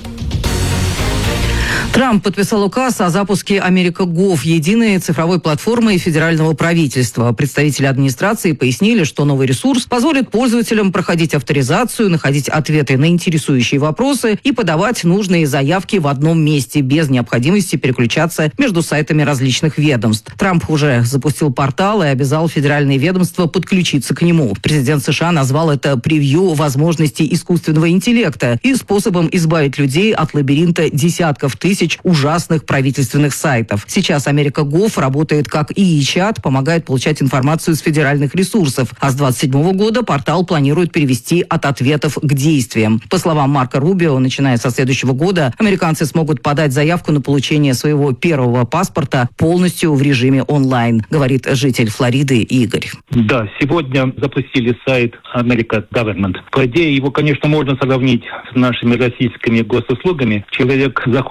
Трамп подписал указ о запуске Америка Гов, единой цифровой платформы федерального правительства. Представители администрации пояснили, что новый ресурс позволит пользователям проходить авторизацию, находить ответы на интересующие вопросы и подавать нужные заявки в одном месте, без необходимости переключаться между сайтами различных ведомств. Трамп уже запустил портал и обязал федеральные ведомства подключиться к нему. Президент США назвал это превью возможностей искусственного интеллекта и способом избавить людей от лабиринта десятков тысяч ужасных правительственных сайтов. Сейчас Америка Гов работает как ИИ-чат, помогает получать информацию с федеральных ресурсов. А с двадцать седьмого года портал планирует перевести от ответов к действиям. По словам Марко Рубио, начиная со следующего года, американцы смогут подать заявку на получение своего первого паспорта полностью в режиме онлайн, говорит житель Флориды Игорь. Да, сегодня запустили сайт America Government. По идее, его, конечно, можно сравнить с нашими российскими госуслугами. Человек заходит в одно место,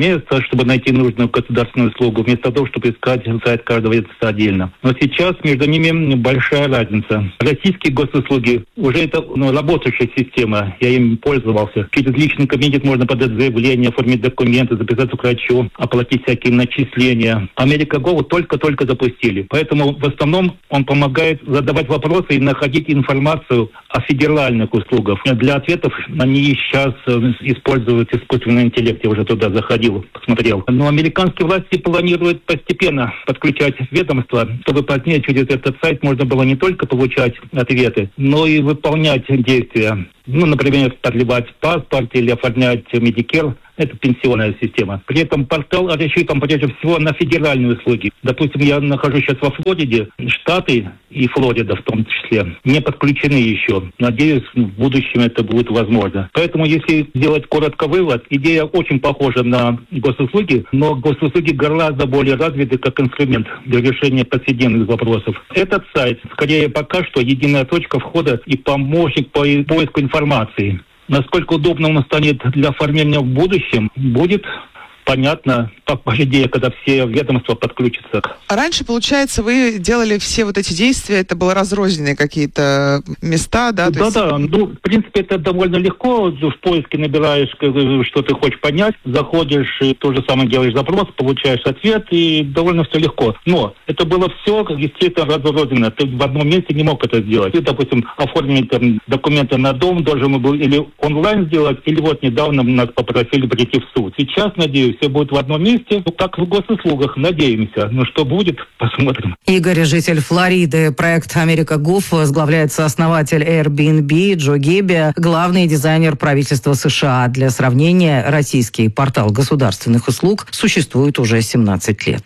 место, чтобы найти нужную государственную услугу, вместо того, чтобы искать сайт каждого ведомства отдельно. Но сейчас между ними большая разница. Российские госуслуги уже это ну, работающая система, я им пользовался. Через личный кабинет можно подать заявление, оформить документы, записаться к врачу, оплатить всякие начисления. Америка Go только-только запустили. Поэтому в основном он помогает задавать вопросы и находить информацию о федеральных услугах. Для ответов они сейчас используют искусственный интеллект. Я уже туда заходил, посмотрел. Но американские власти планируют постепенно подключать ведомства, чтобы позднее через этот сайт можно было не только получать ответы, но и выполнять действия. Ну, например, продлевать паспорт или оформлять Medicare. Это пенсионная система. При этом портал рассчитан прежде всего на федеральные услуги. Допустим, я нахожусь сейчас во Флориде. Штаты и Флорида в том числе не подключены еще. Надеюсь, в будущем это будет возможно. Поэтому, если сделать коротко вывод, идея очень похожа на госуслуги, но госуслуги гораздо более развиты как инструмент для решения повседневных вопросов. Этот сайт, скорее пока что, единая точка входа и помощник по поиску информации. Насколько удобно он станет для оформления в будущем, будет понятно по идее, когда все ведомства подключатся. А раньше, получается, вы делали все вот эти действия, это было разрозненные какие-то места, да? Да, есть... да. Ну, в принципе, это довольно легко. В поиске набираешь, что ты хочешь понять, заходишь, и то же самое делаешь запрос, получаешь ответ, и довольно все легко. Но это было все, естественно, разрозненно. Ты в одном месте не мог это сделать. Ты, допустим, оформить там, документы на дом, должен был или онлайн сделать, или вот недавно нас попросили прийти в суд. Сейчас, надеюсь, все будет в одном месте, как в госуслугах, надеемся. Но что будет, посмотрим. Игорь, житель Флориды. Проект «Америка Гов» возглавляет сооснователь Airbnb Джо Гебби, главный дизайнер правительства США. Для сравнения, российский портал государственных услуг существует уже семнадцать лет.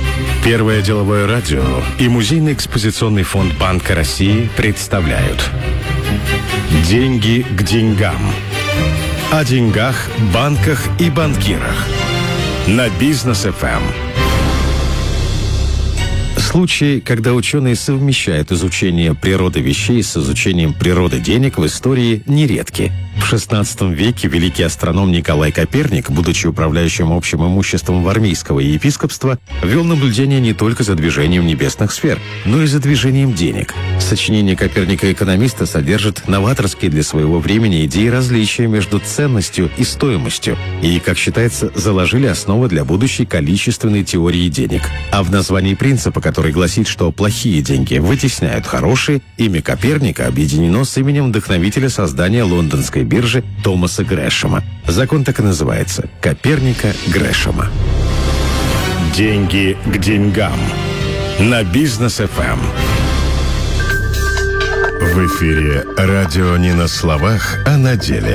Первое деловое радио и Музейный экспозиционный фонд Банка России представляют «Деньги к деньгам». О деньгах, банках и банкирах. На Бизнес эф эм. Случаи, когда ученые совмещают изучение природы вещей с изучением природы денег, в истории нередки. В шестнадцатом веке великий астроном Николай Коперник, будучи управляющим общим имуществом Вармийского епископства, вел наблюдение не только за движением небесных сфер, но и за движением денег. Сочинение Коперника-экономиста содержит новаторские для своего времени идеи различия между ценностью и стоимостью и, как считается, заложили основы для будущей количественной теории денег. А в названии принципа, который гласит, что плохие деньги вытесняют хорошие, имя Коперника объединено с именем вдохновителя создания лондонской биржи Томаса Грэшема. Закон так и называется – Коперника-Грэшема. Деньги к деньгам. На Бизнес эф эм. В эфире радио не на словах, а на деле.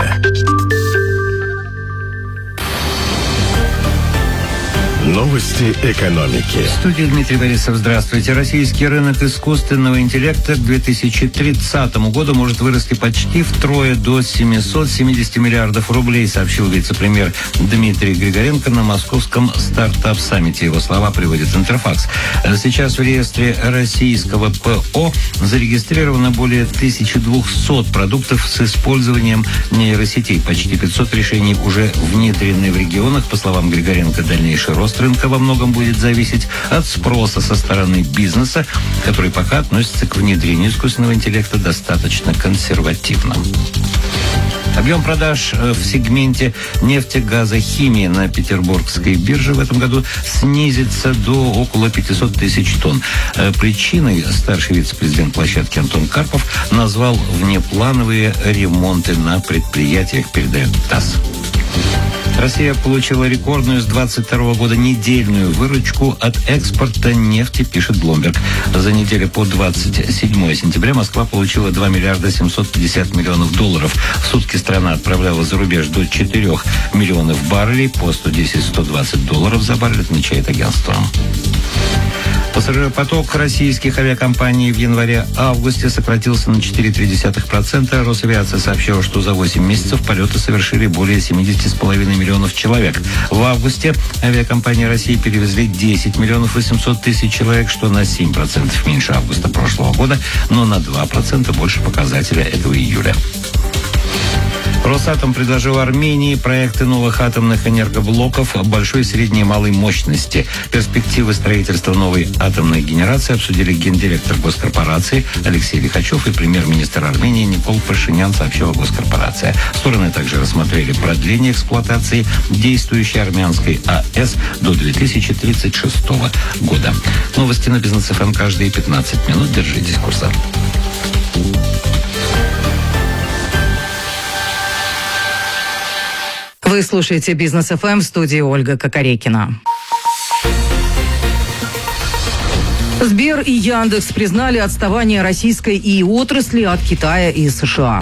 Новости экономики. В студии Дмитрий Борисов. Здравствуйте. Российский рынок искусственного интеллекта к две тысячи тридцатому году может вырасти почти втрое до семисот семидесяти миллиардов рублей, сообщил вице-премьер Дмитрий Григоренко на московском стартап-саммите. Его слова приводит Интерфакс. Сейчас в реестре российского ПО зарегистрировано более тысячи двухсот продуктов с использованием нейросетей. Почти пятьсот решений уже внедрены в регионах. По словам Григоренко, дальнейший рост рынка во многом будет зависеть от спроса со стороны бизнеса, который пока относится к внедрению искусственного интеллекта достаточно консервативно. Объем продаж в сегменте нефтегазохимии на Петербургской бирже в этом году снизится до около пятисот тысяч тонн. Причиной старший вице-президент площадки Антон Карпов назвал внеплановые ремонты на предприятиях, передает ТАСС. Россия получила рекордную с двадцать второго года недельную выручку от экспорта нефти, пишет Bloomberg. За неделю по двадцать седьмое сентября Москва получила два миллиарда семьсот пятьдесят миллионов долларов. В сутки страна отправляла за рубеж до четырёх миллионов баррелей по сто десять - сто двадцать долларов за баррель, отмечает агентство. Пассажиропоток российских авиакомпаний в январе-августе сократился на четыре целых три десятых процента. Росавиация сообщила, что за восемь месяцев полеты совершили более семидесяти с половиной миллионов человек. В августе авиакомпании России перевезли десять миллионов восемьсот тысяч человек, что на семь процентов меньше августа прошлого года, но на два процента больше показателя этого июля. Росатом предложил Армении проекты новых атомных энергоблоков большой, средней и малой мощности. Перспективы строительства новой атомной генерации обсудили гендиректор госкорпорации Алексей Лихачев и премьер-министр Армении Никол Пашинян, сообщила госкорпорация. Стороны также рассмотрели продление эксплуатации действующей армянской АЭС до две тысячи тридцать шестого года. Новости на Бизнес эф эм каждые пятнадцать минут. Держитесь курса. Вы слушаете Бизнес эф эм, в студии Ольга Кокорекина. Сбер и Яндекс признали отставание российской ИИ-отрасли от Китая и США.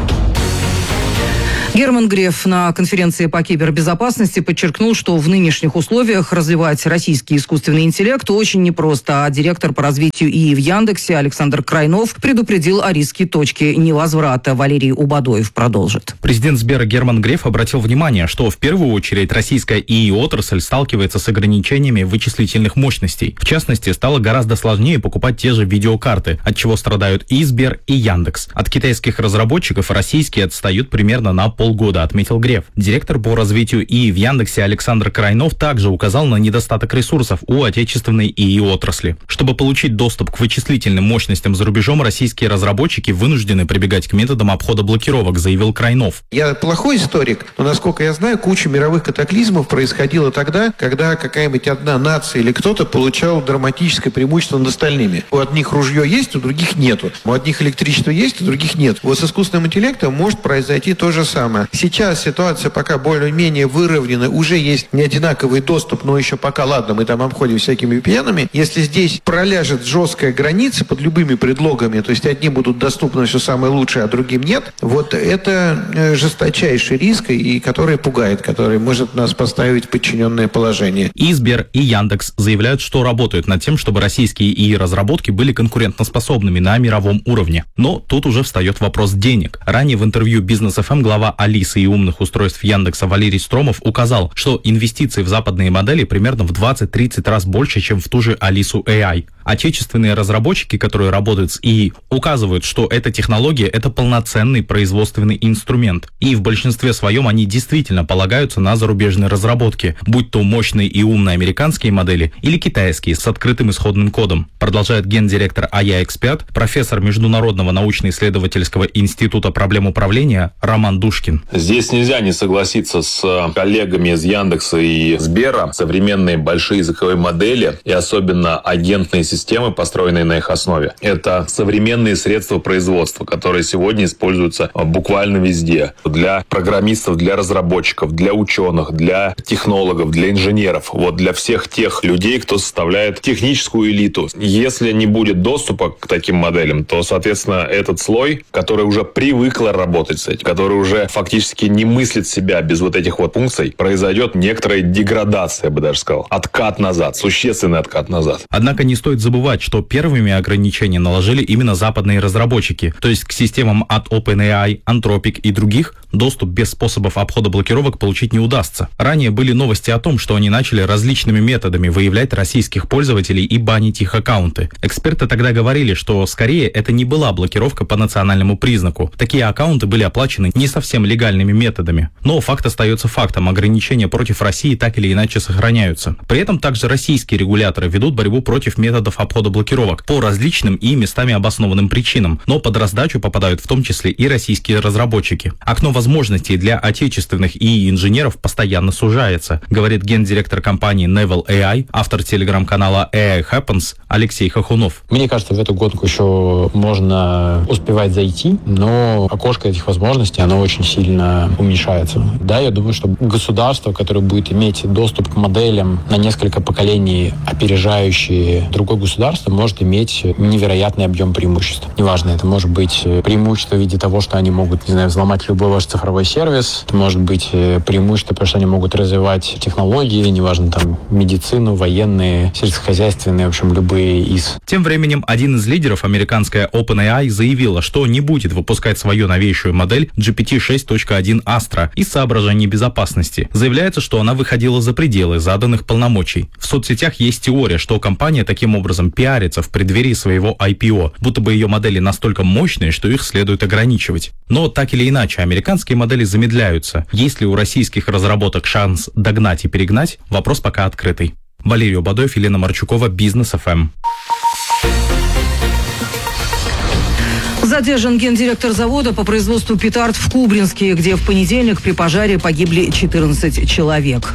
Герман Греф на конференции по кибербезопасности подчеркнул, что в нынешних условиях развивать российский искусственный интеллект очень непросто, а директор по развитию ИИ в Яндексе Александр Крайнов предупредил о риске точки невозврата. Валерий Убадоев продолжит. Президент Сбера Герман Греф обратил внимание, что в первую очередь российская ИИ-отрасль сталкивается с ограничениями вычислительных мощностей. В частности, стало гораздо сложнее покупать те же видеокарты, от чего страдают и Сбер, и Яндекс. От китайских разработчиков российские отстают примерно на полгода, отметил Греф. Директор по развитию ИИ в Яндексе Александр Крайнов также указал на недостаток ресурсов у отечественной ИИ-отрасли. Чтобы получить доступ к вычислительным мощностям за рубежом, российские разработчики вынуждены прибегать к методам обхода блокировок, заявил Крайнов. Я плохой историк, но, насколько я знаю, куча мировых катаклизмов происходила тогда, когда какая-нибудь одна нация или кто-то получал драматическое преимущество над остальными. У одних ружье есть, у других нету. У одних электричество есть, у других нет. Вот с искусственным интеллектом может произойти то же самое. Сейчас ситуация пока более-менее выровнена, уже есть неодинаковый доступ, но еще пока, ладно, мы там обходим всякими ви пи эн-ами. Если здесь проляжет жесткая граница под любыми предлогами, то есть одни будут доступны все самое лучшее, а другим нет, вот это жесточайший риск, и который пугает, который может нас поставить в подчиненное положение. И Сбер, и Яндекс заявляют, что работают над тем, чтобы российские ИИ-разработки были конкурентоспособными на мировом уровне. Но тут уже встает вопрос денег. Ранее в интервью Бизнес эф эм глава Алисы и умных устройств Яндекса Валерий Стромов указал, что инвестиции в западные модели примерно в двадцать-тридцать раз больше, чем в ту же Алису эй ай. Отечественные разработчики, которые работают с ИИ, указывают, что эта технология – это полноценный производственный инструмент. И в большинстве своем они действительно полагаются на зарубежные разработки, будь то мощные и умные американские модели или китайские с открытым исходным кодом. Продолжает гендиректор эй ай экс пять, профессор Международного научно-исследовательского института проблем управления Роман Душкин. Здесь нельзя не согласиться с коллегами из Яндекса и Сбера. Современные большие языковые модели и особенно агентные системы, построенные на их основе, это современные средства производства, которые сегодня используются буквально везде. Для программистов, для разработчиков, для ученых, для технологов, для инженеров. Вот для всех тех людей, кто составляет техническую элиту. Если не будет доступа к таким моделям, то, соответственно, этот слой, который уже привыкла работать с этим, который уже фактически не мыслит себя без вот этих вот функций, произойдет некоторая деградация, я бы даже сказал. Откат назад, существенный откат назад. Однако не стоит забывать, что первыми ограничения наложили именно западные разработчики, то есть к системам от OpenAI, Anthropic и других доступ без способов обхода блокировок получить не удастся. Ранее были новости о том, что они начали различными методами выявлять российских пользователей и банить их аккаунты. Эксперты тогда говорили, что скорее это не была блокировка по национальному признаку. Такие аккаунты были оплачены не совсем легальными методами. Но факт остается фактом, ограничения против России так или иначе сохраняются. При этом также российские регуляторы ведут борьбу против методов обхода блокировок по различным и местами обоснованным причинам, но под раздачу попадают в том числе и российские разработчики. Окно возможностей для отечественных ИИ-инженеров постоянно сужается, говорит гендиректор компании Naval эй ай, автор телеграм-канала эй ай Happens Алексей Хохунов. Мне кажется, в эту гонку еще можно успевать зайти, но окошко этих возможностей, оно очень сильно уменьшается. Да, я думаю, что государство, которое будет иметь доступ к моделям на несколько поколений, опережающие другое государство, может иметь невероятный объем преимуществ. Неважно, это может быть преимущество в виде того, что они могут, не знаю, взломать любой ваш цифровой сервис, это может быть преимущество, потому что они могут развивать технологии, неважно, там, медицину, военные, сельскохозяйственные, в общем, любые из. Тем временем один из лидеров, американская OpenAI, заявила, что не будет выпускать свою новейшую модель джи пи ти шесть точка один Astra из соображений безопасности. Заявляется, что она выходила за пределы заданных полномочий. В соцсетях есть теория, что компания таким образом образом пиарится в преддверии своего ай пи о, будто бы ее модели настолько мощные, что их следует ограничивать. Но так или иначе, американские модели замедляются. Есть ли у российских разработок шанс догнать и перегнать? Вопрос пока открытый. Валерий Обадоев, Елена Марчукова, Бизнес эф эм. Задержан гендиректор завода по производству петард в Кубринске, где в понедельник при пожаре погибли четырнадцать человек.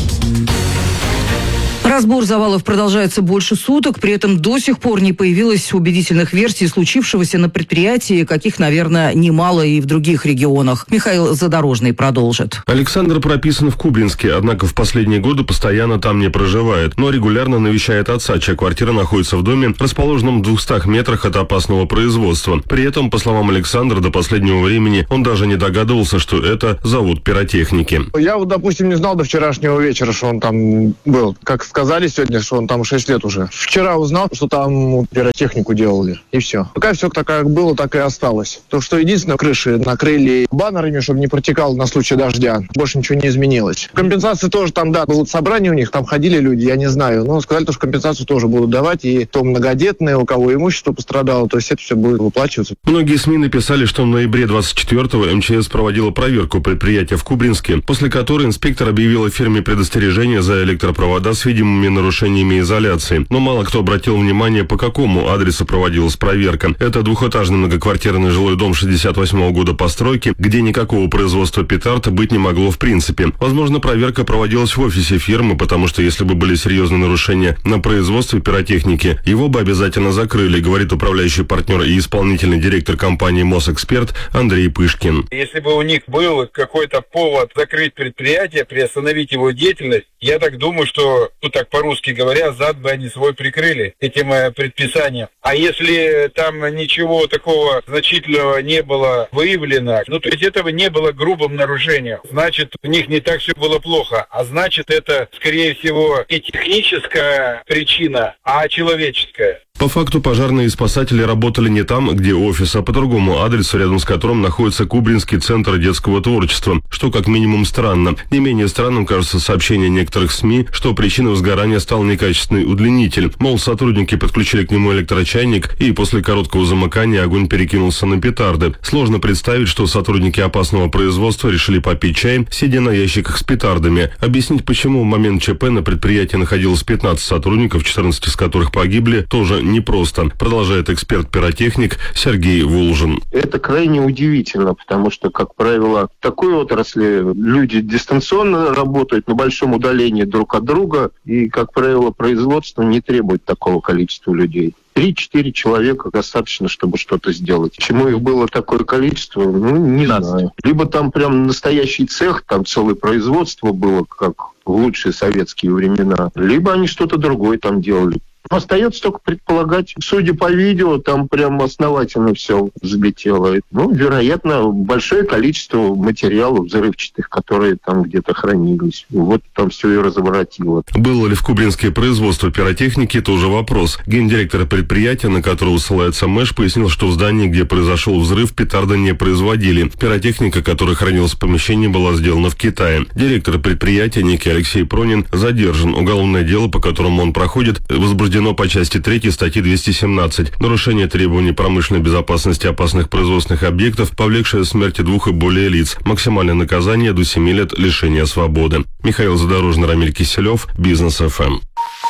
Разбор завалов продолжается больше суток, при этом до сих пор не появилось убедительных версий случившегося на предприятии, каких, наверное, немало и в других регионах. Михаил Задорожный продолжит. Александр прописан в Кубринске, однако в последние годы постоянно там не проживает, но регулярно навещает отца, чья квартира находится в доме, расположенном в двухстах метрах от опасного производства. При этом, по словам Александра, до последнего времени он даже не догадывался, что это завод пиротехники. Я вот, допустим, не знал до вчерашнего вечера, что он там был. Как сказали сегодня, что он там шесть лет уже. Вчера узнал, что там пиротехнику делали, и все. Пока все так, как было, так и осталось. То, что единственное, крыши накрыли баннерами, чтобы не протекало на случай дождя. Больше ничего не изменилось. Компенсации тоже там, да, было собрание у них, там ходили люди, я не знаю. Но сказали, что компенсацию тоже будут давать, и то многодетные, у кого имущество пострадало, то есть это все будет выплачиваться. Многие СМИ написали, что в ноябре двадцать четвёртого эм че эс проводила проверку предприятия в Кубринске, после которой инспектор объявил фирме предостережение за электропровода с видимыми нарушениями изоляции. Но мало кто обратил внимание, по какому адресу проводилась проверка. Это двухэтажный многоквартирный жилой дом шестьдесят восьмого года постройки, где никакого производства петард быть не могло в принципе. Возможно, проверка проводилась в офисе фирмы, потому что если бы были серьезные нарушения на производстве пиротехники, его бы обязательно закрыли, говорит управляющий партнер и исполнительный директор компании «Мосэксперт» Андрей Пышкин. Если бы у них был какой-то повод закрыть предприятие, приостановить его деятельность, я так думаю, что, ну так по-русски говоря, зад бы они свой прикрыли этим э, предписанием. А если там ничего такого значительного не было выявлено, ну то есть этого не было грубым нарушением, значит у них не так все было плохо, а значит это, скорее всего, не техническая причина, а человеческая. По факту пожарные и спасатели работали не там, где офис, а по другому адресу, рядом с которым находится Кубринский центр детского творчества, что как минимум странно. Не менее странным кажется сообщение некоторых СМИ, что причиной возгорания стал некачественный удлинитель. Мол, сотрудники подключили к нему электрочайник, и после короткого замыкания огонь перекинулся на петарды. Сложно представить, что сотрудники опасного производства решили попить чай, сидя на ящиках с петардами. Объяснить, почему в момент ЧП на предприятии находилось пятнадцать сотрудников, четырнадцать из которых погибли, тоже непросто, продолжает эксперт-пиротехник Сергей Волжин. Это крайне удивительно, потому что, как правило, в такой отрасли люди дистанционно работают на большом удалении друг от друга, и, как правило, производство не требует такого количества людей. Три-четыре человека достаточно, чтобы что-то сделать. Почему их было такое количество, ну, не знаю. Либо там прям настоящий цех, там целое производство было, как в лучшие советские времена, либо они что-то другое там делали. Остается только предполагать. Судя по видео, там прям основательно все взлетело. Ну, вероятно, большое количество материалов взрывчатых, которые там где-то хранились. Вот там все и разворотило. Было ли в Кубринске производство пиротехники, тоже вопрос. Гендиректор предприятия, на которого ссылается Мэш, пояснил, что в здании, где произошел взрыв, петарды не производили. Пиротехника, которая хранилась в помещении, была сделана в Китае. Директор предприятия, некий Алексей Пронин, задержан. Уголовное дело, по которому он проходит, возбуждено по части третьей статьи двести семнадцать. Нарушение требований промышленной безопасности опасных производственных объектов, повлекшее смерти двух и более лиц. Максимальное наказание до семи лет лишения свободы. Михаил Задорожный, Рамиль Киселев, Бизнес эф эм.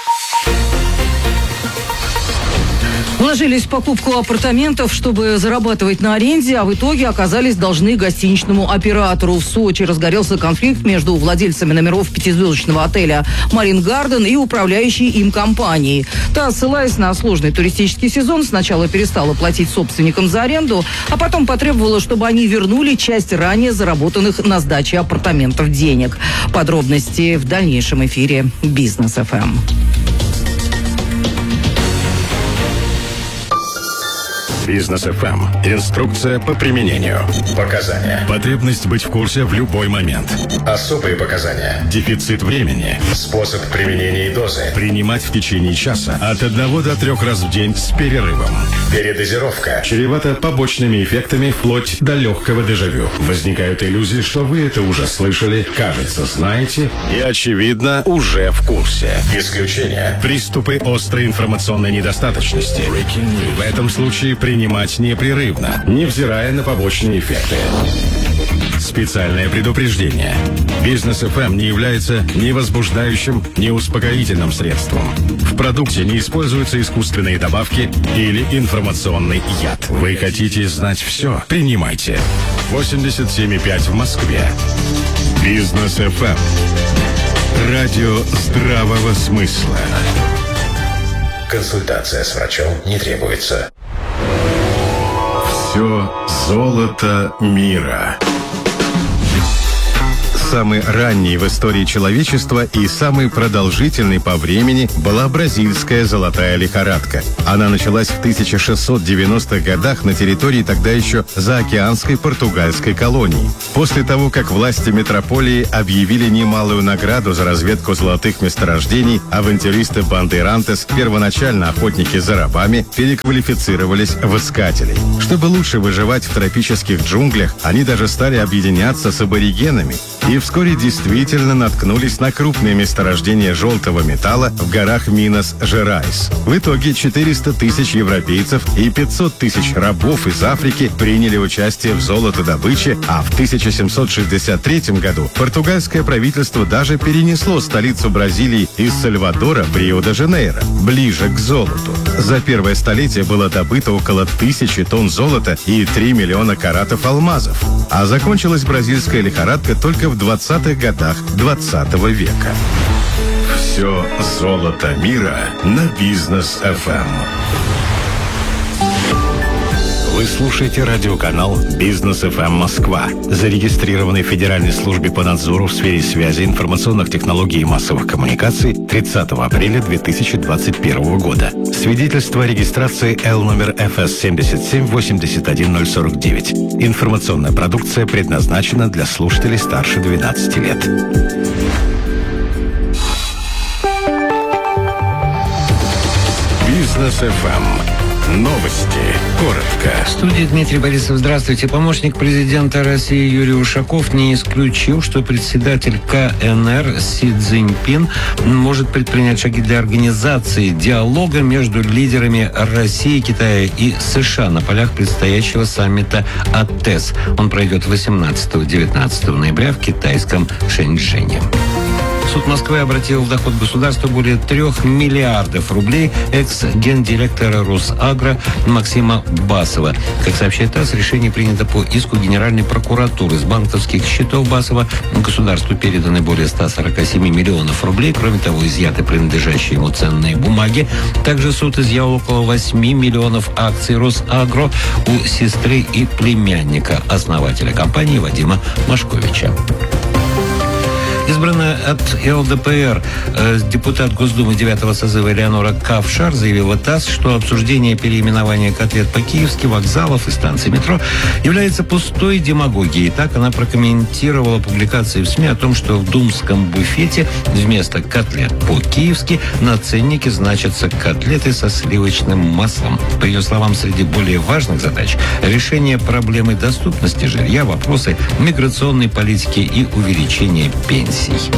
Вложились в покупку апартаментов, чтобы зарабатывать на аренде, а в итоге оказались должны гостиничному оператору. В Сочи разгорелся конфликт между владельцами номеров пятизвездочного отеля «Марин Гарден» и управляющей им компанией. Та, ссылаясь на сложный туристический сезон, сначала перестала платить собственникам за аренду, а потом потребовала, чтобы они вернули часть ранее заработанных на сдаче апартаментов денег. Подробности в дальнейшем эфире «Бизнес эф эм». Бизнес эф эм. Инструкция по применению. Показания. Потребность быть в курсе в любой момент. Особые показания. Дефицит времени. Способ применения и дозы. Принимать в течение часа от одного до трех раз в день с перерывом. Передозировка. Чревата побочными эффектами вплоть до легкого дежавю. Возникают иллюзии, что вы это уже слышали, кажется, знаете и, очевидно, уже в курсе. Исключение. Приступы острой информационной недостаточности. В этом случае принимать непрерывно, невзирая на побочные эффекты. Специальное предупреждение. Бизнес эф эм не является ни возбуждающим, ни успокоительным средством. В продукте не используются искусственные добавки или информационный яд. Вы хотите знать все? Принимайте. восемьдесят семь и пять в Москве. Бизнес эф эм. Радио здравого смысла. Консультация с врачом не требуется. Все золото мира. Самый ранний в истории человечества и самый продолжительный по времени была бразильская золотая лихорадка. Она началась в тысяча шестьсот девяностых годах на территории тогда еще заокеанской португальской колонии. После того, как власти метрополии объявили немалую награду за разведку золотых месторождений, авантюристы Бандейрантес, первоначально охотники за рабами, переквалифицировались в искателей. Чтобы лучше выживать в тропических джунглях, они даже стали объединяться с аборигенами. И вскоре действительно наткнулись на крупные месторождения желтого металла в горах Минас-Жерайс. В итоге четыреста тысяч европейцев и пятьсот тысяч рабов из Африки приняли участие в золотодобыче, а в тысяча семьсот шестьдесят третьем году португальское правительство даже перенесло столицу Бразилии из Сальвадора в Рио-де-Жанейро, ближе к золоту. За первое столетие было добыто около тысячи тонн золота и три миллиона каратов алмазов. А закончилась бразильская лихорадка только в двадцатых годах двадцатого века. Все золото мира на Бизнес эф эм. Вы слушаете радиоканал Бизнес эф эм Москва, зарегистрированный в Федеральной службе по надзору в сфере связи, информационных технологий и массовых коммуникаций тридцатого апреля две тысячи двадцать первого года. Свидетельство о регистрации Л номер эф эс семь семь восемь один ноль сорок девять. Информационная продукция предназначена для слушателей старше двенадцати лет. Бизнес эф эм. Новости. Коротко. В студии Дмитрий Борисов. Здравствуйте. Помощник президента России Юрий Ушаков не исключил, что председатель ка эн эр Си Цзиньпин может предпринять шаги для организации диалога между лидерами России, Китая и США на полях предстоящего саммита АТЭС. Он пройдет восемнадцатого-девятнадцатого ноября в китайском Шэньчжэне. Суд Москвы обратил в доход государства более трех миллиардов рублей экс-гендиректора Росагро Максима Басова. Как сообщает ТАСС, решение принято по иску Генеральной прокуратуры. С банковских счетов Басова государству переданы более ста сорока семи миллионов рублей. Кроме того, изъяты принадлежащие ему ценные бумаги. Также суд изъял около восьми миллионов акций Росагро у сестры и племянника основателя компании Вадима Машковича. Избранная от эл дэ пэ эр э, депутат Госдумы девятого созыва Элеонора Кавшар заявила ТАСС, что обсуждение переименования котлет по-киевски, вокзалов и станций метро является пустой демагогией. Так она прокомментировала публикации в СМИ о том, что в думском буфете вместо котлет по-киевски на ценнике значатся котлеты со сливочным маслом. По ее словам, среди более важных задач решение проблемы доступности жилья, вопросы миграционной политики и увеличения пенсий.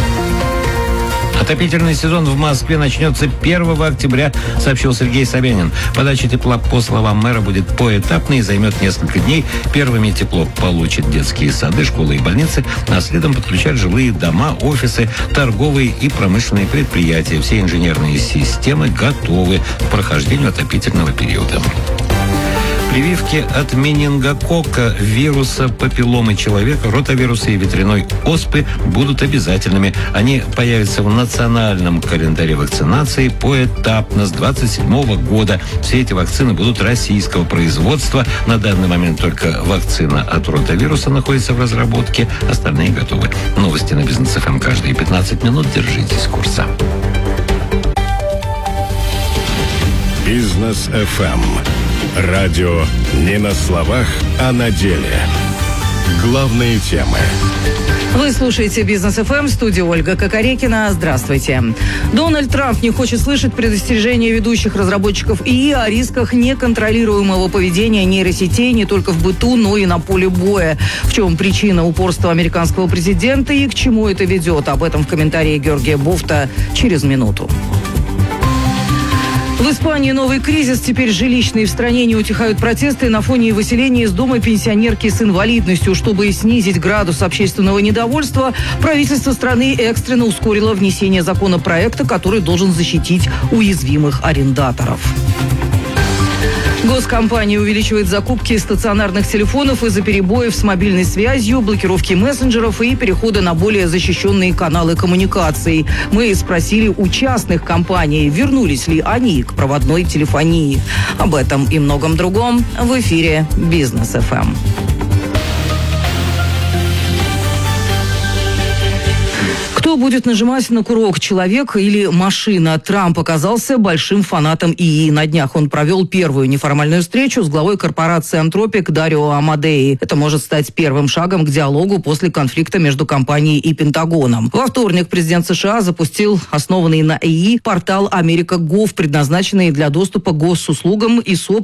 Отопительный сезон в Москве начнется первого октября, сообщил Сергей Собянин. Подача тепла, по словам мэра, будет поэтапной и займет несколько дней. Первыми тепло получат детские сады, школы и больницы, а следом подключат жилые дома, офисы, торговые и промышленные предприятия. Все инженерные системы готовы к прохождению отопительного периода. Прививки от менингококка, вируса папилломы человека, ротавируса и ветряной оспы будут обязательными. Они появятся в национальном календаре вакцинации поэтапно с двадцать седьмого года. Все эти вакцины будут российского производства. На данный момент только вакцина от ротавируса находится в разработке. Остальные готовы. Новости на Бизнес эф эм каждые пятнадцать минут. Держитесь курса. Бизнес эф эм. Радио не на словах, а на деле. Главные темы. Вы слушаете «Бизнес эф эм», в студии Ольга Кокорекина. Здравствуйте. Дональд Трамп не хочет слышать предостережения ведущих разработчиков ИИ о рисках неконтролируемого поведения нейросетей не только в быту, но и на поле боя. В чем причина упорства американского президента и к чему это ведет? Об этом в комментарии Георгия Бофта через минуту. В Испании новый кризис, теперь жилищный. В стране не утихают протесты на фоне выселения из дома пенсионерки с инвалидностью. Чтобы снизить градус общественного недовольства, правительство страны экстренно ускорило внесение законопроекта, который должен защитить уязвимых арендаторов. Госкомпания увеличивает закупки стационарных телефонов из-за перебоев с мобильной связью, блокировки мессенджеров и перехода на более защищенные каналы коммуникаций. Мы спросили у частных компаний, вернулись ли они к проводной телефонии. Об этом и многом другом в эфире «Бизнес эф эм». Кто будет нажимать на курок, человек или машина? Трамп оказался большим фанатом ИИ. На днях он провел первую неформальную встречу с главой корпорации Anthropic Дарио Амадеи. Это может стать первым шагом к диалогу после конфликта между компанией и Пентагоном. Во вторник президент США запустил основанный на ИИ портал Америка точка гов, предназначенный для доступа к госуслугам и